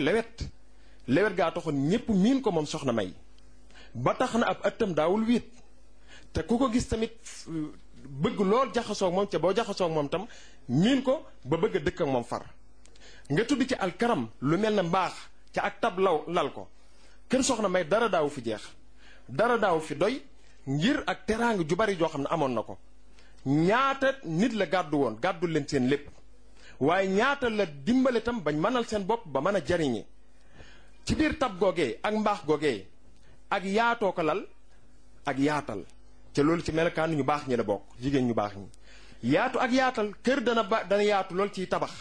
lewet gaa taxoon ñépp miin ko moom soxna May ba tax na ab ëttam daawul wiit te ku ko gis tamit bëgg lool jaxasoog moom ca boo jaxasoog moom tam miin ko ba bëgg a dëkk ak moom far nga tudd ci alkaram lu mel ne mbaax ca ak tab lal ko kër soxna May dara daawu fi jeex dara daawu fi doy ngir ak teraanga ju bari joo xam ne amoon na ko ñaata nit la gàddu woon gàddul leen seen lépp waaye ñaata la dimbale tam bañ mënal seen bopp ba mën a jariñe ci biir tab googee ak mbaax googee ak yaatoo ko lal ak yaatal te loolu ci melokaan ñu baax ñi la bokk jigéen ñu baax ñi yaatu ak yaatal kër dana yaatu lool ciy tabax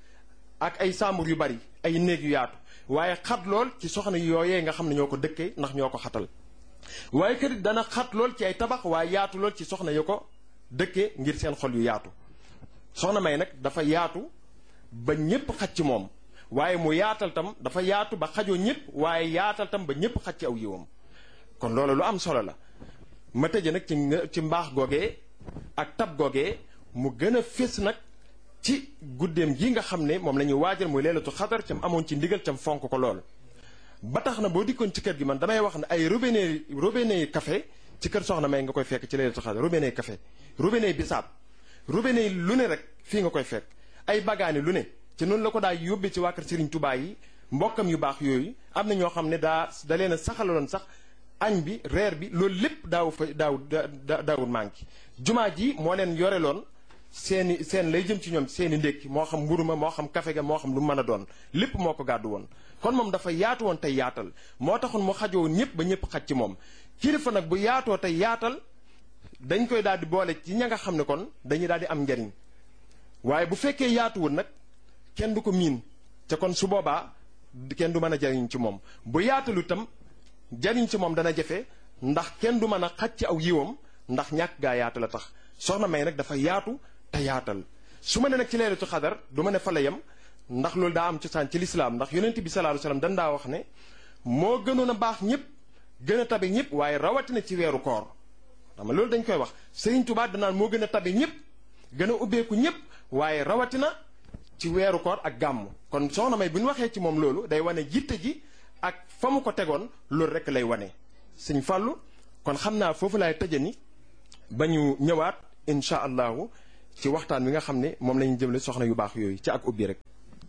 ak ay sàmbur yu bari ay néeg yu yaatu waaye xat lool ci soxna yooyee nga xam ne ñoo ko dëkkee ndax ñoo ko xatal waaye kër dana xat lool ci ay tabax waaye yaatu lool ci soxna yu ko dëkkee ngir seen xol yu yaatu soxna May nag dafa yaatu ba ñépp xaj ci moom waaye mu yaatal tam dafa yaatu ba xajoo ñépp waaye yaatal tam ba ñépp xaj ci aw yiwam kon loolu lu am solo la ma tëje nag ci mbaax googee ak tab googee mu gën a fés nag ci guddeem gi nga xam ne moom la ñuy waajal muy leelatu xadar cam amoon ci ndigal cam fonk ko lool ba tax na boo dikkoon ci kër gi man damay wax ne ay robinet café ci kër soxna May nga koy fekk ci leelatu xadar robinet café robinet bisaab robinet lu ne rek fii nga koy fekk ay bagaani lu ne ci noonu la ko daa yóbbee ci waa kër Serigne Touba yi mbokkam yu baax yooyu am na ñoo xam ne da leen a saxaloon sax añ bi reer bi loolu lépp daawul manqué jumaa ji moo leen yoreloon seen lay jëm ci ñoom seeni ndékki moo xam mburu ma moo xam kafe ga moo xam lu mën a doon lépp moo ko gàddu woon kon moom dafa yaatu woon tey yaatal moo taxoon mu xajoo ñëpp ba ñëpp xaj ci moom kilifa nag bu yaatoo tey yaatal dañ koy daal di boole ci ña nga xam ne kon dañuy daal di am njariñ waaye bu fekkee yaatuwul nag kenn du ko miin te kon su boobaa kenn du mën a jariñ ci moom bu yaatalu itam jariñ ci moom dana jafe ndax kenn du mën a xaj ci aw yiwam ndax ñàkk gaa yaatu la tax soxna May nag dafa yaatu te yaatal su ma ne nag ci leelatu xadar du ma ne fa la yem ndax loolu daa am cosaan ci lislaam ndax yonent bi sallallahu alayhi wasallam dan daa wax ne moo gënoon a baax ñëpp gën a tabe ñëpp waaye rawatina ci weeru koor xam nga loolu dañ koy wax Serigne Touba danaan moo gën a tabe ñëpp gën a ubbeeku ñëpp waaye rawatina ci weeru koor ak gàmm kon soxna May bu ñu waxee ci moom loolu day wane jitte ji ak fa mu ko tegoon loolu rek lay wane. sëñ Fallou kon xam naa foofu laay tëjani ba ñu ñëwaat incha allahu ci waxtaan wi nga xam ne moom la ñu jëmle soxna yu baax yooyu ci ak ubbi rek.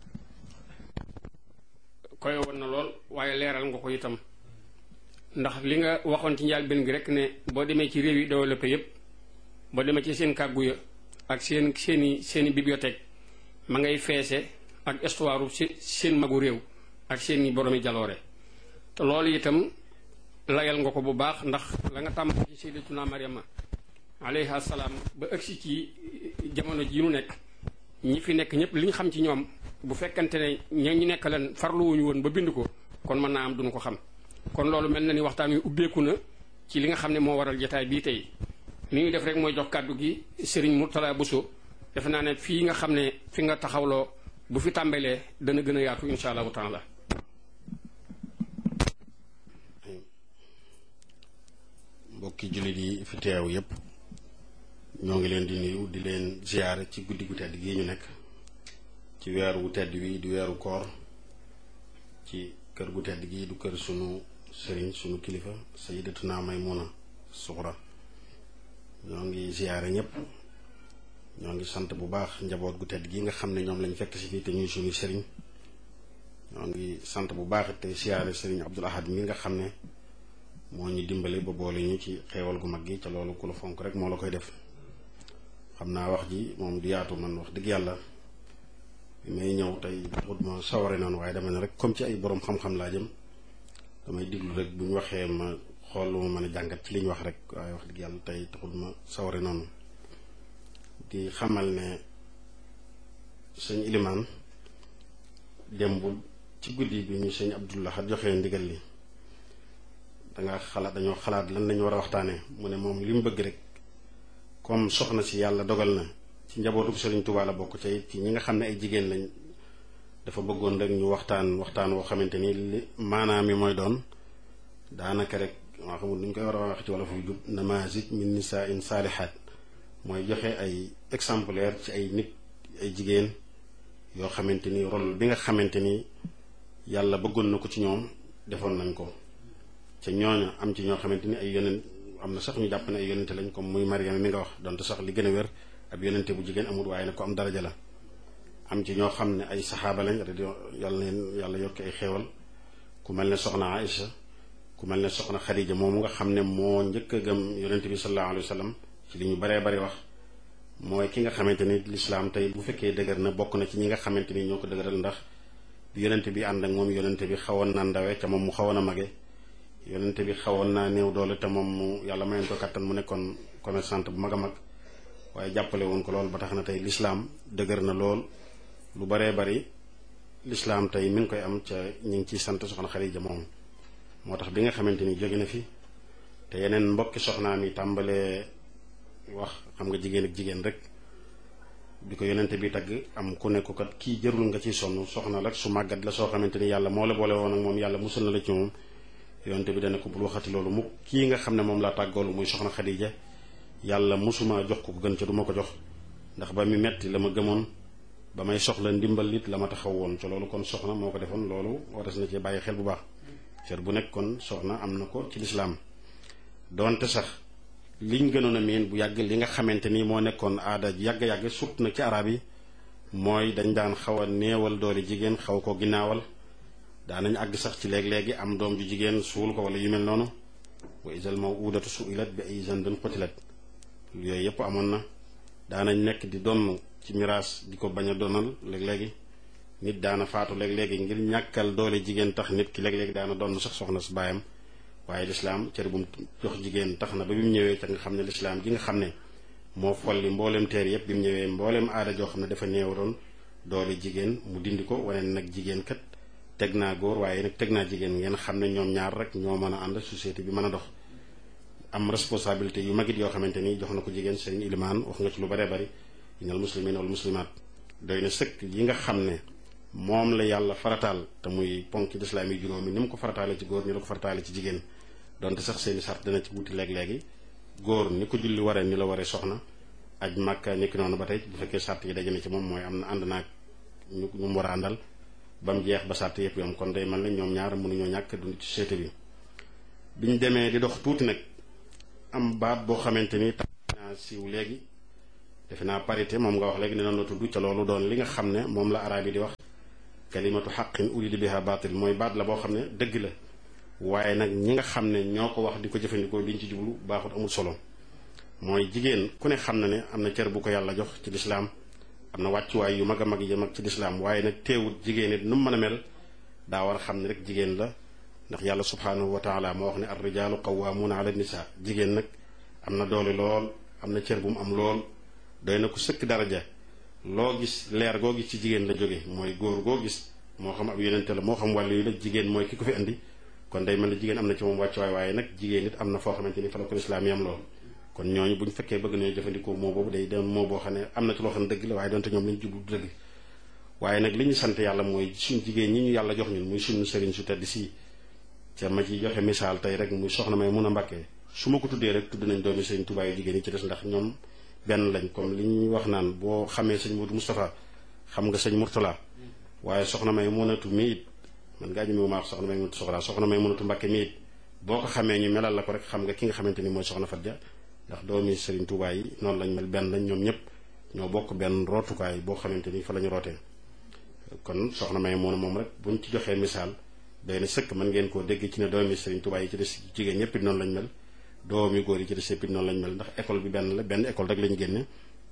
koy woon na lool waaye leeral nga ko itam ndax li nga waxoon ci njëlbéen gi rek ne boo demee ci réew yi développé yépp boo demee ci seen kàggu ya ak seeni bibliothèque ma ngay feese ak histoire seen magu réew ak seeni boromi jaloore te loolu itam layal nga ko bu baax ndax la nga tàmm ci sayyidatuna Maryama alayha salaam ba ëgsi ci jamono ji ñu nekk ñi fi nekk ñëpp li ñu xam ci ñoom bu fekkante ne ñu nekk leen farluwuñu woon ba bind ko kon mën naa am duñu ko xam kon loolu mel na ni waxtaan wi ubbeeku na ci li nga xam ne moo waral jotaay bii tey li ñuy def rek mooy jox kàddu gi Serigne Mourtala Bousso defe naa ne fii nga xam ne fi nga taxawloo bu fi tàmbalee dana gën a yaatu insha allahu taala. mbokki jullit yi fi teew yépp ñoo ngi leen di nuyu di leen ziyaare ci guddi gu tedd gii ñu nekk ci weeru wu tedd wi di weeru koor ci kër gu tedd gii du kër sunu sëriñ sunu kilifa sayyidatuna Maymuna Suxra ñoo ngi ziyaare ñëpp ñoo ngi sant bu baax njaboot gu tedd gi nga xam ne ñoom lañ fekk si fii te ñuy suñu sëriñ ñoo ngi sant bu baax te ziyaare sëriñ Abdul Ahad mi nga xam ne moo ñu dimbale ba boole ñu ci xeewal gu mag gi ca loolu ku la fonk rek moo la koy def xam naa wax ji moom du yaatu man wax dëgg yàlla bi may ñëw tey taxut ma saware noonu waaye dama ne rek comme ci ay borom xam-xam laa jëm damay diglu rek bu ñu waxee ma xool lu ma mën a jàngat ci li ñu wax rek waaye wax dëgg yàlla tey taxut ma saware noonu di xamal ne sëñ Ilimaan démb ci guddi bi ñu sëñ Abdullah joxee ndigal li dañoo xalaat lan lañu war a waxtaanee mu ne moom li mu bëgg rek comme soxna si yàlla dogal na ci njabootu Sëriñ Tuubaa la bokk ca it ci ñi nga xam ne ay jigéen lañ dafa bëggoon rek ñu waxtaan woo xamante ni li maanaam mi mooy doon daanaka rek maa xamul nu ñu koy war a wax ci wala fu jub namazij min nisaa'in saalihaat mooy joxe ay exemplaire ci ay nit ay jigéen yoo xamante ni rôle bi nga xamante ni yàlla bëggoon na ko ci ñoom defoon nañ ko ca ñooñu am ci ñoo xamante ni ay yonent am na sax ñu jàpp ne ay yonente lañ comme muy Mariama mi nga wax donte sax li gën a wér ab yonente bu jigéen amul waaye nag ko am daraja la am ci ñoo xam ne ay saxaaba lañ yàlla leen yàlla yokki ay xeewal ku mel ne soxna Aïcha ku mel ne soxna Xadija moomu nga xam ne moo njëkk a gëm yonente bi sallallahu alayhi wa sallam ci li ñu baree bari wax mooy ki nga xamante ni lislaam tey bu fekkee dëgër na bokk na ci ñi nga xamante ni ñoo ko dëgëral ndax bi yonente bi ànd ak moom yonente bi xawoon na ndawe ca moom mu xawoon a mage yonente bi xawoon naa néew doole te moom mu yàlla mayoon ko kattan mu nekkoon commerçante bu mag a mag waaye jàppale woon ko lool ba tax na tey lislaam dëgër na lool lu baree bari lislaam tey mi ngi koy am ca ñu ngi ciy sant soxna Xadija moom moo tax bi nga xamante ni jóge na fi te yeneen mbokki soxnaam yi tàmbalee wax xam nga jigéen ak jigéen rek bi ko yonente bi tagg am ku nekk kat kii jërul nga ciy sonn soxna la su màggat la soo xamante ni yàlla moo la boole woon ak moom yàlla musul na la ci moom yonente bi dana ko bul waxati loolu mu kii nga xam ne moom laa tàggoolu muy soxna Xadija yàlla musuma jox ko gën ca du ma ko jox ndax ba mi metti la ma gëmoon ba may soxla ndimbal nit la ma taxaw woon ca loolu kon soxna moo ko defoon loolu waras na ci bàyyi xel bu baax cër bu nekk kon soxna am na ko ci lislaam doonte sax liñ gënoon a miin bu yàgg li nga xamante ni moo nekkoon aada yàgg-yàgg surtout nag ci arab yi mooy dañ daan xaw a néewal doole jigéen xaw ko ginnaawal daanañ àgg sax ci léeg-léegi am doom ju jigéen suul ko wala yu mel noonu wa isal mawudatu suilat bi ay zanbin qutilat yooyu yëpp amoon na daanañ nekk di donn ci miraas di ko bañ a donal léeg-léegi nit daana faatu léeg-léegi ngir ñàkkal doole jigéen tax nit ki léeg-léegi daana donn sax soxna su baayam waaye lislaam cër bu mu jox jigéen tax na ba bi mu ñëwee ca nga xam ne lislaam ji nga xam ne moo folli mboolem teer yëpp bi mu ñëwee mboolem aada joo xam ne dafa néewaroon doole jigéen mu dindi ko wane nag jigéen kat teg naa góor waaye nag teg naa jigéen ngeen xam ne ñoom ñaar rek ñoo mën a ànd société bi mën a dox am responsabilité yu magit yoo xamante ni jox na ko jigéen sëriñ Ilimaan wax nga ci lu baree bari innal muslimiina wal muslimaat doy na sëkk yi nga xam ne moom la yàlla farataal te muy ponk lislaam yi juróomi ni mu ko farataale ci góor ni la ko farataale ci jigéen donte sax seeni sart dana ci wuti léeg-léegi góor ni ko julli waree ni la waree soxna aj Màkka ni ki noonu ba tey bu fekkee sart yi daje na ci moom mooy am na ànd naag ñu mu war a àndal ba mu jeex ba sàtt yëpp yom kon day mel ne ñoom ñaar mënuñoo ñàkk dund ci société bi. biñ demee di dox tuuti nag am baat boo xamante ni tax naa siiw léegi defe naa parité moom nga wax léegi ne noonu la tudd ca loolu doon li nga xam ne moom la araab yi di wax kalimatu xaqin urida biha baatil mooy baat la boo xam ne dëgg la waaye nag ñi nga xam ne ñoo ko wax di ko jëfandikoo liñ ci jublu baaxut amul solo. mooy jigéen ku ne xam na ne am na cër bu ko yàlla jox ci lislaam am na wàccuwaay yu mag a mag yi mag ci lislaam waaye nag teewut jigéen it nu mu mën a mel daa war a xam ne rek jigéen la ndax yàlla subhaanahu wa taala moo wax ne ar rijaalu qawwaamuuna ala nisa jigéen nag am na doole lool am na cër bu mu am lool doy na ko sëkk daraja loo gis leer goo gis ci jigéen la jóge mooy góor goo gis moo xam ab yonente la moo xam wàllu yu la jigéen mooy ki ko fi andi kon day mel ne jigéen am na ci moom wàccuwaay waaye nag jigéen it am na foo xamante ni fa la ko lislaam yam lool kon ñooñu bu ñu fekkee bëgg nañu jëfandikoo moo boobu day doon moo boo xam ne am na ci loo xam ne dëgg la waaye doonte ñoom lañu jublu dëgg waaye nag li ñu sant yàlla mooy suñ jigéen ñi ñu yàlla jox ñun muy suñu sëriñ su tedd si ca ma ci joxe misaal tey rek muy soxna may mun a Mbàkke su ma ko tuddee rek tudd nañ doomi sëriñ Tuubaa yu jigéen yi ci des ndax ñoom benn lañ comme li ñuy wax naan boo xamee sëñ Modou Moustapha xam nga sëñ Mourtala waaye soxna may munatu mi it man ngaa ñëmewu maa wax soxna may munatu soxna may munatu Mbàkke mi it boo ko xamee ñu melal la ko rek xam nga ki nga xamante ni mooy soxna Fatja ndax doomi Serigne Touba yi noonu lañ mel benn lañ ñoom ñëpp ñoo bokk benn rootukaay boo xamante ni fa la ñu rootee kon soxna may moom rek buñ ci joxee misaal doy na sëkk mën ngeen koo dégg ci ne doomi Serigne Touba yi ci des jigéen ñëpp it noonu lañ mel doomi góor yi ci des yëpp it noonu lañ mel ndax école bi benn la benn école rek lañ génne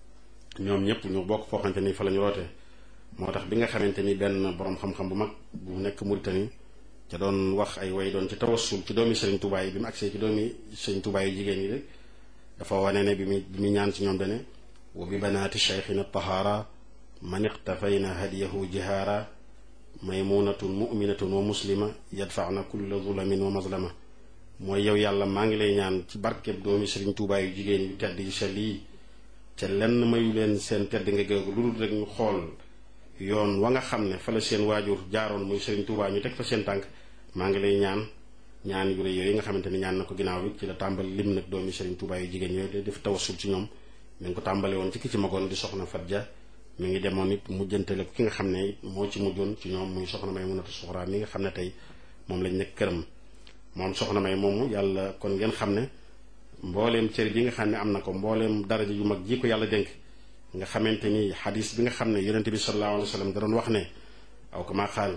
ñoom ñëpp ñu bokk foo xamante ni fa la ñu rootee moo tax bi nga xamante ni benn borom xam-xam bu mag bu nekk Mauritanie ca doon wax ay way doon ci tawassul ci doomi Serigne Touba yi bi mu agsee ci doomi Serigne Touba yu jigéen yi rek dafa wane ne bi mu ñaan ci ñoom dane wa bi banaati cheikhina tahaara man iqtafayna hadiyahu jihaara maymunatun muminatun wa muslima yadfaana kulla zulamin wa mazlama mooy yow yàlla maa ngi lay ñaan ci barkeb doomi Serigne Touba yu jigéen yu tedd yu sell yi ca lenn mayu leen seen tedd nga géegu lu dul rek ñu xool yoon wa nga xam ne fa la seen waajur jaaroon muy Serigne Touba ñu teg fa seen tànk maa ngi lay ñaan yu rëy yooyu nga xamante ni ñaan na ko ginnaaw bi ci la tàmbali lim nag doomi Serigne Touba yu jigéen yooyu def tawassul ci ñoom mi ngi ko tàmbale woon ci ki ci magoon di soxna Fatja mi ngi demoon it mujjantale ko ki nga xam ne it moo ci mujjoon ci ñoom muy soxna may munatu suxraa mi nga xam ne tey moom lañ nekk këram moom soxna may moomu yàlla kon ngeen xam ne mbooleem cër bi nga xam ne am na ko mbooleem daraja yu mag ji ko yàlla dénk nga xamante ni xadis bi nga xam ne yonente bi sallallahu alayhi wa sallam da doon wax ne aw kama qaal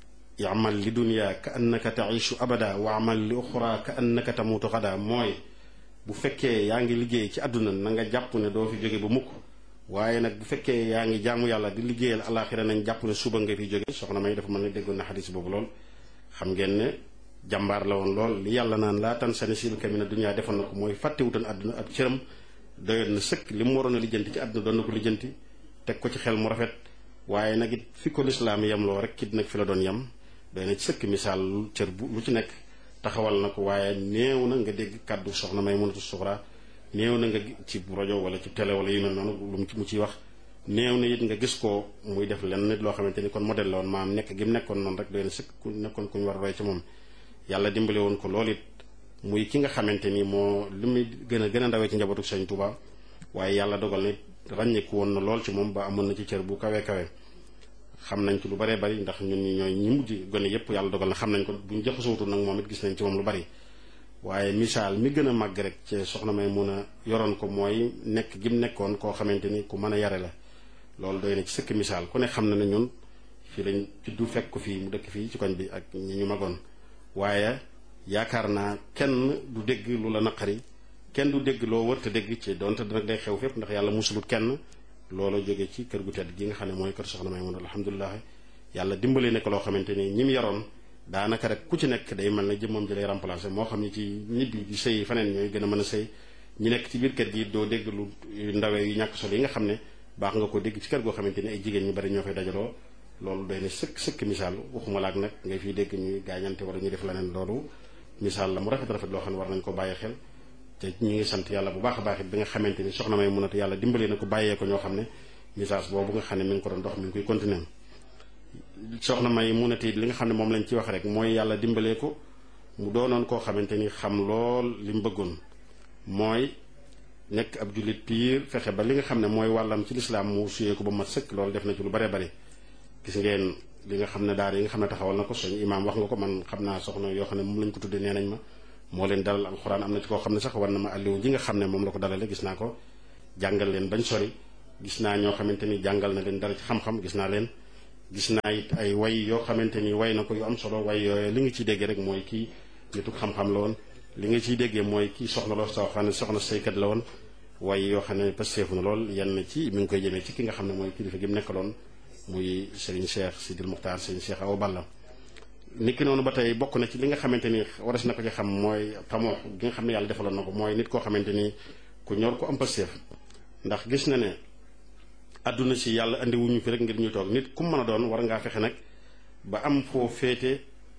i'mal li dunya ka annaka taishu abada wa amal li uxra ka annaka tamutu xada mooy bu fekkee yaa ngi liggéey ci àdduna na nga jàpp ne doo fi jóge ba mukk waaye nag bu fekkee yaa ngi jaamu yàlla di liggéeyal alaxira nañ jàpp ne suba nga fi jóge soxna may dafa mën ne déggoon na xadis boobu lool xam ngeen ne jàmbaar la woon lool li yàlla naan laa tan sa nasiibaka mina dunya defoon na ko mooy fàttewutoon àdduna ak cëram doyoon na sëkk li mu waroon a lijjanti ci àdduna doon na ko lijjanti teg ko ci xel mu rafet waaye nag it fi ko lislaam yem loo rek kit nag fi la doon yem doy na ci sëkk misaal cër bu lu ci nekk taxawal na ko waaye néew na nga dégg kàddu soxna may munatu suxraa néew na nga ci rajo wala ci télé wala yu mel noonu lu mu ciy wax néew na it nga gis ko muy def lenn nit loo xamante ni kon modèle la woon maam nekk gi mu nekkoon noonu rek doy na sëkk ku nekkoon ku ñu war a roy ci moom yàlla dimbale woon ko loolu it muy ki nga xamante ni moo li muy gën a ndawee ci njabootu Sëñ Tuuba waaye yàlla dogal nit ràññeeku woon na lool ci moom ba amoon na ci cër bu kawe kawe xam nañ ci lu baree bari ndax ñun ñi ñooy ñi mujj gone yépp yàlla dogal na xam nañ ko buñ jaxasootul nag moom it gis nañ ci moom lu bari waaye misaal mi gën a màgg rek ci soxna may mun a yoroon ko mooy nekk gi mu nekkoon koo xamante ni ku mën a yare la loolu doy na ci sëkk misaal ku ne xam na ne ñun fii lañ juddu fekk ko fii mu dëkk fii ci koñ bi ak ñi ñu magoon waaye yaakaar naa kenn du dégg lu la naqari kenn du dégg loo wërta dégg ci donte nag day xew fépp ndax yàlla musulut kenn loolu jóge ci kër gu tedd gi nga xam ne mooy kër soxna may mun alhamdulilah yàlla dimbale ne ko loo xamante ni ñi mu yaroon daanaka rek ku ci nekk day mel ne jëmmam ji lay remplacé moo xam ni ci ñibbi di sëy faneen ñooy gën a mën a sëy ñi nekk ci biir kër gi doo dégg lu ndawee yu ñàkk solo yi nga xam ne baax nga ko dégg ci kër goo xamante ni ay jigéen ñu bari ñoo fay dajaloo loolu doy na sëkk misaal waxuma laak nag ngay fiy dégg ñuy gaañante wala ñuy def leneen loolu misaal la mu rafet loo xam ne war nañ ko bàyyi xel te ñu ngi sant yàlla bu baax a baax it bi nga xamante ni soxna may munatu yàlla dimbali na ko bàyyee ko ñoo xam ne message boobu nga xam ne mi ngi ko doon dox mi ngi koy continuer soxna may munatu it li nga xam ne moom lañ ci wax rek mooy yàlla dimbalee ko mu doonoon koo xamante ni xam lool li mu bëggoon mooy nekk ab jullit piir fexe ba li nga xam ne mooy wàllam ci lislaam mu suyee ko ba mat sëkk loolu def na ci lu bare bare gis ngeen li nga xam ne daara yi nga xam ne taxawal na ko sëñ imaam wax nga ko man xam naa soxna yoo xam ne moom lañ ko tuddee nee nañ ma moo leen dalal alxuraan am na ci koo xam ne sax war na ma alliwu ji nga xam ne moom la ko dalale gis naa ko jàngal leen bañ sori gis naa ñoo xamante ni jàngal na leen dara ci xam-xam gis naa leen gis naa it ay way yoo xamante ni way na ko yu am solo way yooyu li nga ciy déggee rek mooy kii nituk xam-xam la woon li nga ciy déggee mooy kii soxna la soo xam ne soxna saykat la woon way yoo xam ne pasteefu na lool yenn ci mi ngi koy jëmee ci ki nga xam ne mooy kilifa gi mu nekkaloon muy Serigne Cheikh Sidil Muxtaar Serigne Cheikh Awa Balla niki noonu ba tey bokk na ci li nga xamante ni waras na ko ci xam mooy tamoo gi nga xam ne yàlla defaloon na ko mooy nit koo xamante ni ku ñor ko am pasteef ndax gis na ne àdduna si yàlla andi wuñu fi rek ngir ñu toog nit ku mën a doon war ngaa fexe nag ba am foo féete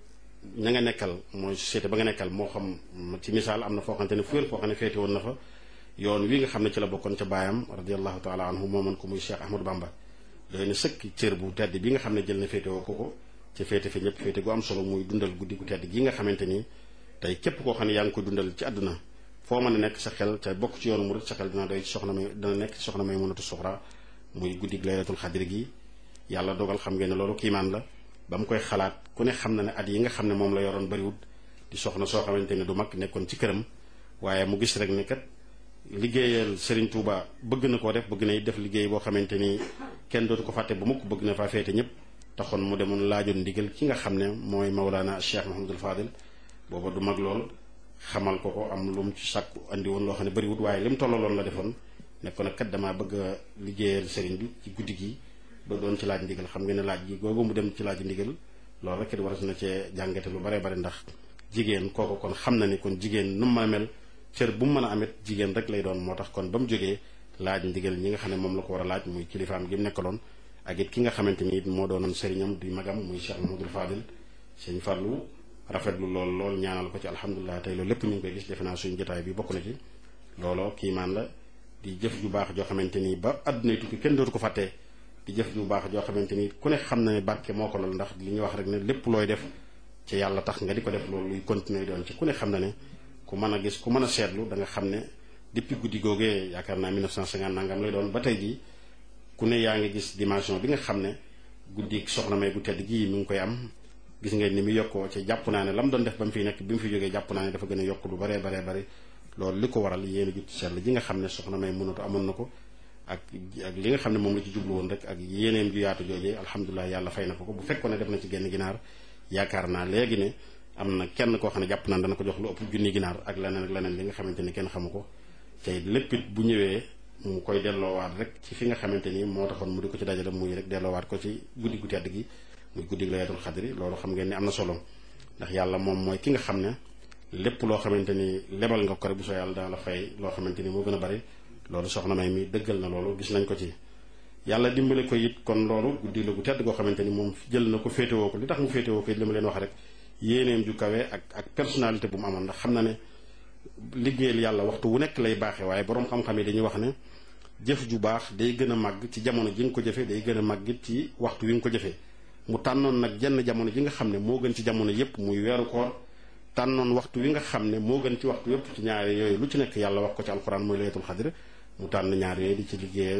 ña nga nekkal mooy société ba nga nekkal moo xam ci misaal am na foo xamante ne fuwéen foo xam ne féete woon na fa yoon wi nga xam ne ci la bokkoon ca baayam radiallahu taala anhu mooman ko muy Cheikh Ahmadou Bamba doy na sëkk cër bu tedd bi nga xam ne jël na féete woo ko ci féete fi ñëpp féete gu am solo muy dundal guddi gu tedd gi nga xamante ni tey képp koo xam ne yaa ngi koy dundal ci àdduna foo mën a nekk sa xel te bokk ci yoonu murid sa xel dina doy ci soxna may dina nekk ci soxna may mënatu suxra muy guddi laylatul xadri gi yàlla dogal xam ngeen ne loolu kiimaan la ba mu koy xalaat ku ne xam na ne at yi nga xam ne moom la yoroon bariwut di soxna soo xamante ne du mag nekkoon ci këram waaye mu gis rek ne kat liggéeyal Serigne Touba bëgg na koo def bëgg na def liggéey boo xamante ni kenn dootu ko fàtte ba mukk bëgg na faa féete ñëpp taxoon mu demoon laajoon ndigal ki nga xam ne mooy Mawlana Cheikh Mahamadul Fadil booba du mag lool xamal ko ko am lu mu ci sàkku andi woon loo xam ne bariwut waaye li mu tollaloon la defoon nekkoon nag kat damaa bëgg a liggéeyal Serigne bi ci guddi gi ba doon ci laaj ndigal xam nga ne laaj gi googu mu dem ci laaj ndigal loolu rek it waras na cee jàngate lu bare bare ndax jigéen kooku kon xam na ni kon jigéen nu mu mën a mel cër bu mu mën a amit jigéen rek lay doon moo tax kon ba mu jógee laaj ndigal ñi nga xam ne moom la ko war a laaj muy kilifaam gi mu nekkaloon ak it ki nga xamante ni it moo doonoon sëriñam di magam muy Cheikh Mahamadul Fadil sëñ Fallou rafetlu lool ñaanal ko ci alhamdulilah tey loolu lépp ñu ngi koy gis defe naa suñu jotaay bi bokk na ci looloo kiimaan la di jëf ju baax joo xamante ni ba àdduna tukki kenn dootu ko fàttee di jëf ju baax joo xamante ni ku ne xam na ne barke moo ko lool ndax li ñuy wax rek ne lépp looy def ci yàlla tax nga di ko def loolu luy continuer doon ci ku ne xam na ne ku mën a gis ku mën a seetlu da nga xam ne depuis guddi googee yaakaar naa 1950 nangam lay doon ba tey jii ku ne yaa ngi gis dimension bi nga xam ne guddi soxna may gu tedd gii mi ngi koy am gis ngeen ni mu yokkoo ci jàpp naa ne la mu doon def ba mu fiy nekk bi mu fi jógee jàpp naa ne dafa gën a yokk lu baree bari loolu li ko waral yéen a jut ci sell ji nga xam ne soxna may mënatu amoon na ko ak li nga xam ne moom la ci jublu woon rek ak yéeneem ju yaatu joojee alhamdulilah yàlla fay na ko bu fekkoon ne def na ci genn ginaar yaakaar naa léegi ne am na kenn koo xam ne jàpp naan dana ko jox lu ëpp junni ginaar ak leneen li nga xamante ni kenn xamu ko tey léppit bu ñëwee mu koy delloowaat rek ci fi nga xamante ni moo taxoon mu di ko ci dajale muy rek delloowaat ko ci guddi gu tedd gi muy guddi laylatul xadri loolu xam ngeen ni am na solo ndax yàlla moom mooy ki nga xam ne lépp loo xamante ni lebal nga ko rek bu soo yàlla dana la fay loo xamante ni moo gën a bari loolu soxna may mi dëggal na loolu gis nañ ko ci yàlla dimbale ko it kon loolu guddi la gu tedd goo xamante ni moom jël na ko féetewoo ko li tax mu féetewoo ko it li ma leen wax rek yéeneem ju kawe ak personnalité bu mu amoon ndax xam na ne liggéeyal yàlla waxtu wu nekk lay baaxee waaye boroom xam-xam yi dañuy wax ne jëf ju baax day gën a màgg ci jamono ji nga ko jëfee day gën a màgg ci waxtu wi nga ko jëfee mu tànnoon nag jenn jamono ji nga xam ne moo gën ci jamono yépp muy weeru koor tànnoon waxtu wi nga xam ne moo gën ci waxtu yépp ci ñaari yooyu lu ci nekk yàlla wax ko ci alxuraan mooy laylatul xadr mu tànn ñaar yooyu di ci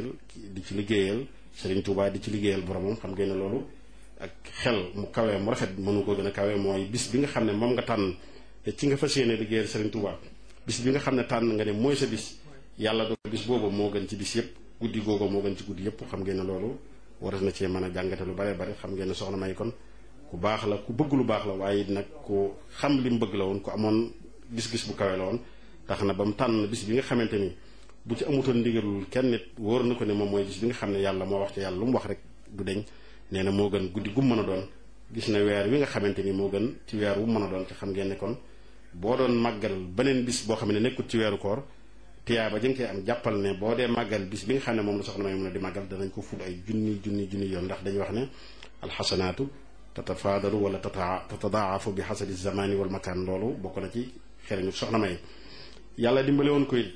liggéeyal Serigne Touba di ci liggéeyal boromam xam ngeen ne loolu ak xel mu kawee mu rafet mënu ko gën a kawe mooy bis bi nga xam ne moom nga tànn te ci nga fas yéene liggéeyal Serigne Touba bis bi nga xam ne tànn nga ne mooy sa bis yàlla do bis boobu moo gën ci bis yépp guddi googu moo gën ci guddi yépp xam ngeen ne loolu waras na cee mën a jàngate lu bare bare xam ngeen ne soxna may kon ku baax la ku bëgg lu baax la waaye it nag ku xam li mu bëgg la woon ku amoon gis-gis bu kawe la woon tax na ba mu tànn bis bi nga xamante ni bu ci amutoon ndigalul kenn nit wóor na ko ne moom mooy bis bi nga xam ne yàlla moo wax ci yàlla lu mu wax rek du deñ nee na moo gën guddi gu mu mën a doon gis na weer wi nga xamante ni moo gën ci weer wu mën a doon te xam ngeen ne kon boo doon màggal beneen bis boo xam ne nekkul ci weeru koor tiyaaba ja nga koy am jàppal ne boo dee màggal bis bi nga xam ne moom la soxna may mën a di màggal danañ ko ful ay junni yoon ndax dañuy wax ne alxasanaatu tatafaadalu wala tatadaafu bi xasabi zamani wal makaan loolu bokk na ci xereñu soxna may yàlla dimbale woon ko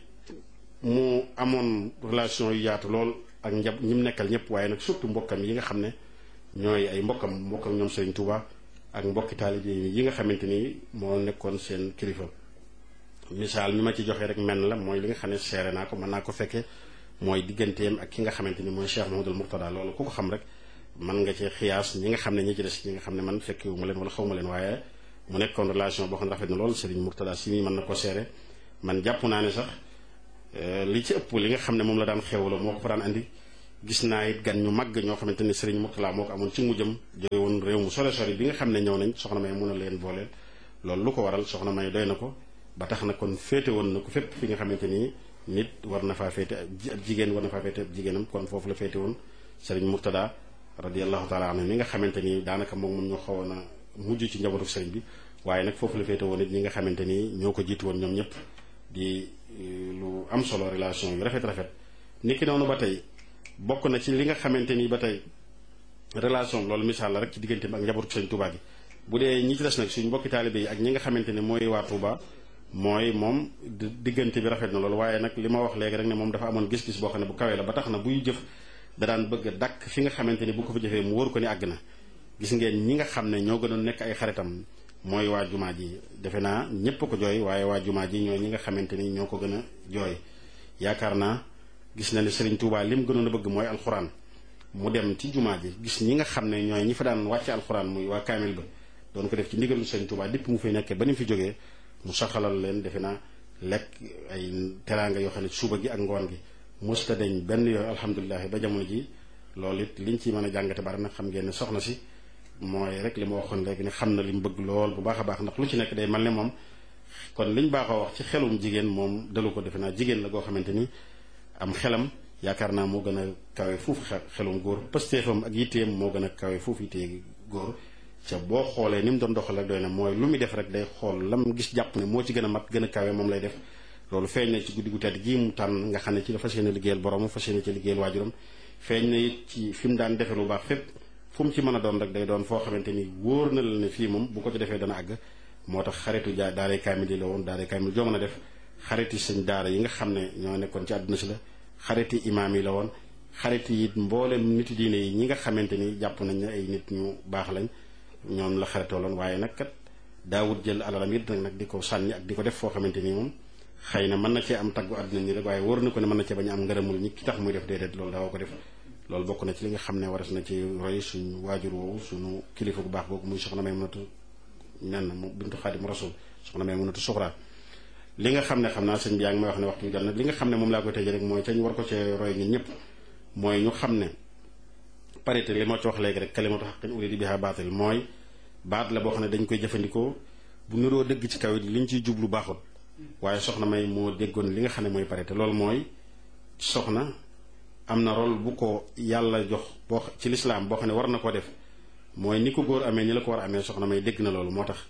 mu amoon relation yu yaatu lool ak ñi mu nekkal ñëpp waaye nag surtout mbokkam yi nga xam ne ñooy ay mbokkam ñoom Serigne Touba ak mbokki taalibe yi nga xamante ni moo nekkoon seen kilifa misaal mi ma ci joxee rek menn la mooy li nga xam ne seere naa ko mën naa ko fekkee mooy digganteem ak ki nga xamante ni mooy Cheikh Mahamadul Murtada loolu ku ko xam rek man nga cee xiyaas ñi nga xam ne ñi ci des ñi nga xam ne man fekkewu ma leen wala xaw ma leen waaye mu nekkoon relation boo xam ne rafet na lool Serigne Mourtada si mii mën na ko seere man jàpp naa ne sax li ci ëpp li nga xam ne moom la daan xewloo moo ko fa daan andi gis naa it gan ñu màgg ñoo xamante ni Serigne Mourtada moo ko amoon ci mujjam jóge woon réew mu sore sori bi nga xam ne ñëw nañ soxna May mun a leen booleel loolu lu ko waral soxna May doy na ko ba tax na kon féete woon na ko fépp fi nga xamante ni nit war na faa féete ab jigéen war na faa féete ab jigéenam kon foofu la féete woon Serigne Mourtada radiyallahu taala anhu mi nga xamante ni daanaka moom ñoo xawoon a mujj ci njabootu Serigne bi waaye nag foofu la féete woon it ñi nga xamante ni ñoo ko jiitu woon ñoom ñëpp di lu am solo relation yu rafet niki noonu ba tey bokk na ci li nga xamante ni ba tey relation loolu misaal la rek ci diggante bi ak njabootu Serigne Touba gi bu dee ñi ci des nag suñ mbokki taalibe yi ak ñi nga xamante ne mooy waa Touba mooy moom diggante bi rafet na loolu waaye nag li ma wax léegi rek ne moom dafa amoon gis-gis boo xam ne bu kawee la ba tax na buy jëf da daan bëgg a dakk fi nga xamante ni bu ko fa jëfee mu wóor ko ni àgg na gis ngeen ñi nga xam ne ñoo gënoon nekk ay xaritam mooy waa jumaa ji defe naa ñépp ko jooy waaye waa jumaa ji ñooy ñi nga xamante ni ñoo ko gën a jooy yaakaar naa gis na ne Serigne Touba lim gënoon a bëgg mooy alxuraan mu dem ci jumaa ji gis ñi nga xam ne ñooy ñi fa daan wàcce alxuraan muy waa kaamil ba doon ko def ci ndigalu Serigne Touba dipp mu fay nekkee ba ni mu fi jógee mu saxalal leen defe naa lekk ay teraanga yoo xam ne suba gi ak ngoon gi musta deñ benn yooyu alhamdulilah ba jamono ji loolu it liñ ci mën a jàngate bari nag xam ngeen ne soxna si mooy rek li ma waxoon léegi ne xam na li mu bëgg lool bu baax a baax ndax lu ci nekk day mel ne moom kon liñ baaxoo wax ci xelum jigéen moom dalu ko defe naa jigéen la goo xamante ni am xelam yaakaar naa moo gën a kawe fuuf xelum góor pëstéefam ak yitteem moo gën a kawe fuuf yittee góor ca boo xoolee ni mu doon doxal rek doy na mooy lu muy def rek day xool lam gis jàpp ne moo ci gën a mat gën a kawe moom lay def loolu feeñ na ci guddi gu tedd gii mu tànn nga xam ne ci la fas yéene liggéeyal borom fas yéene ci liggéeyal waajuram feeñ na it ci fi mu daan defe lu baax fépp fu mu ci mën a doon rek day doon foo xamante ni wóor na la ne fii moom bu ko ci defee dana àgg moo tax xaritu daaray kaamil yi la woon daaray kaamil joo mën a def xariti sëñ daara yi nga xam ne ñoo nekkoon ci àdduna si la xariti imaam yi la woon xariti it mboolem niti diine yi ñi nga xamante ni jàpp nañ ne ay nit ñu baax lañ ñoom la xaritoo loon waaye nag kat daawut jël alalam it nag di ko sànni ak di ko def foo xamante ni moom xëy na mën na cee am taggu àdduna ni rek waaye wóor na ko ne mën na cee bañ a am ngërëmul ñi ki tax muy def déedéet loolu daawoo ko def loolu bokk na ci li nga xam ne waras na ci roy suñu waajur woowu suñu kilifa gu baax googu muy soxna Maymunatu nen mu bintu Xaadim Rasul soxna Maymunatu Suxra li nga xam ne xam naa sëñ bi yaa ngi may wax ne waxtu bi jot na li nga xam ne moom laa koy tëjee rek mooy te ñu war ko cee roy ñun ñëpp mooy ñu xam ne parité li ma ci wax léegi rek kalimatu haqqin urida biha baatil mooy baat la boo xam ne dañ koy jëfandikoo bu niroo dëgg ci kaw it liñ ciy jublu baaxul waaye soxna May moo déggoon li nga xam ne mooy parité loolu mooy soxna am na rôle bu ko yàlla jox boo ci lislaam boo xam ne war na koo def mooy ni ko góor amee ni la ko war a amee soxna May dégg na loolu moo tax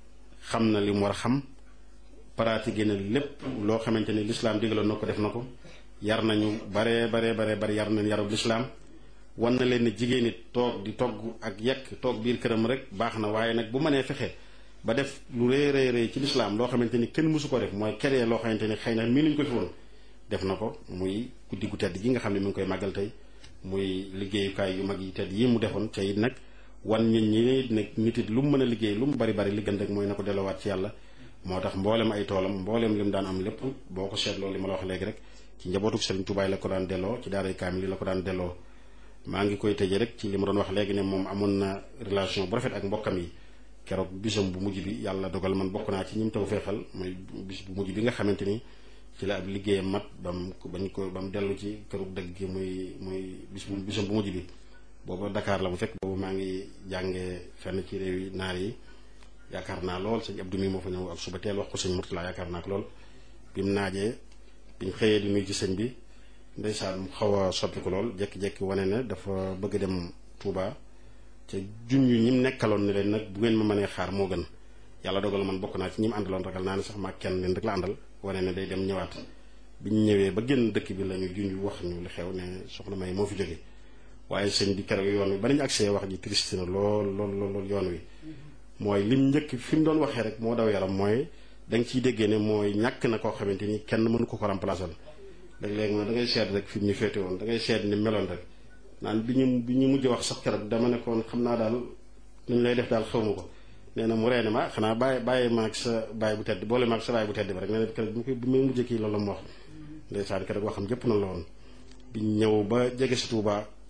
xam na li mu war a xam pratiqué na lépp loo xamante ni lislaam digaloon na ko def na ko yar nañu bare yar nañ yarub lislaam wan na leen ne jigéen it toog di togg ak yekk toog biir këram rek baax na waaye nag bu mënee fexe ba def lu rëy ci lislaam loo xamante ni kenn mësu ko def mooy keree loo xamante ni xëy na mii nuñ ko fi woon def na ko muy guddi gu tedd gi nga xam ne mi ngi koy màggal tey muy liggéeyukaay yu mag yi tedd yi mu defoon ca it nag wan nit ñi nag nit it lu mu mën a liggéey lu mu bari li gën rek mooy na ko delloowaat ci yàlla moo tax mboolem ay toolam mboolem li mu daan am lépp boo ko seetloo li ma la wax léegi rek ci njabootu Serigne Touba la ko daan delloo ci daaray kaamil la ko daan delloo maa ngi koy tëjee rek ci li ma doon wax léegi ne moom amoon na relation bu rafet ak mbokkam yi keroog bisam bu mujj bi yàlla dogal man bokk naa ci ñi mu taw feexal mooy bis bu mujj bi nga xamante ni ci la ab liggéeyam mat ba mu dellu ci këru dëgg gi muy bisam bu mujj bi booba Dakar la mu fekk boobu maa ngi jàngee fenn ci réew yi naar yi yaakaar naa lool sëñ Abdou mi moo fa ñëw ak suba teel wax ko sëñ Murtala yaakaar naa ko lool bi mu naajee bi ñu xëyee di nuyu ci sëñ bi ndeysaan mu xaw a soppiku lool jékki-jékki wane ne dafa bëgg dem Touba ca junj ñi mu nekkaloon ne leen nag bu ngeen ma mënee xaar moo gën yàlla dogal man bokk naa ci ñi mu àndaloon ragal naa ne sax maa kenn leen rek la àndal wane ne day dem ñëwaat bi ñu ñëwee ba génn dëkk bi la ñu junj wax ñu li xew ne soxna May moo fi jóge waaye sëñ bi keroog yoon wi ba nañu agsee wax ji triste na lool yoon wi mooy lim njëkk fi mu doon waxee rek moo daw yaram mooy da nga ciy déggee ne mooy ñàkk na koo xamante ni kenn mënu ko remplacer léeg-léeg da ngay seet rek fi mu ñu féete woon da ngay seet ni meloon rek naan bi ñu mujj wax sax keroog dama nekkoon xam naa daal nuñ lay def daal xaw ma ko nee na mu reene ma xanaa bàyyi ma ak sa baay bu tedd boole ma ak sa baay bu tedd ba rek nee na keroog bi may mujjee kii loolu la mu wax ndeysaan keroog waxam jëpp na la woon bi ñëw ba jege si Touba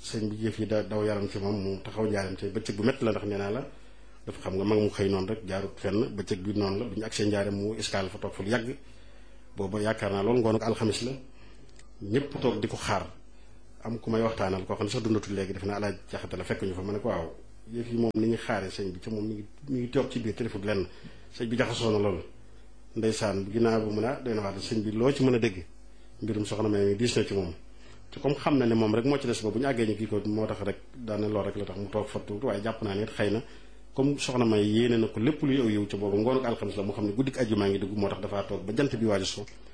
sëñ bi jëf yi daw yaram ci moom mu taxaw njaaram te bëccëg bu métti la ndax nee naa la dafa xam nga mag mu xëy noonu rek jaarut fenn bëccëg bi noonu la bu ñu agsee njaaram mu escale fa toog fa lu yàgg booba yaakaar naa loolu ngoonu ko alxamis la ñëpp toog di ko xaar am ku may waxtaanal koo xam ne sax dundatul léegi def naa alaaj jaxate la fekk ñu fa ma ne ko waaw yëf yi moom ni ñu xaaree sëñ bi ca moom mi ngi toog ci biir téléphone lenn sëñ bi jaxasoo na loolu ndeysaan ginnaaw bu mun a doy na waat sëñ bi loo ci mën a dégg mbirum soxna May diis na ci moom te comme xam na ne moom rek moo ci des ba bu ñu àggee ñu kii ko moo tax rek daane lool rek la tax mu toog fattu waaye jàpp naa ne xëy na comme soxna May yéene na ko lépp luy aw yiw ca boobu ngoonu alxamis la mu xam ne guddik ajju maa ngi dugg moo tax dafaa toog ba jant bi waaju so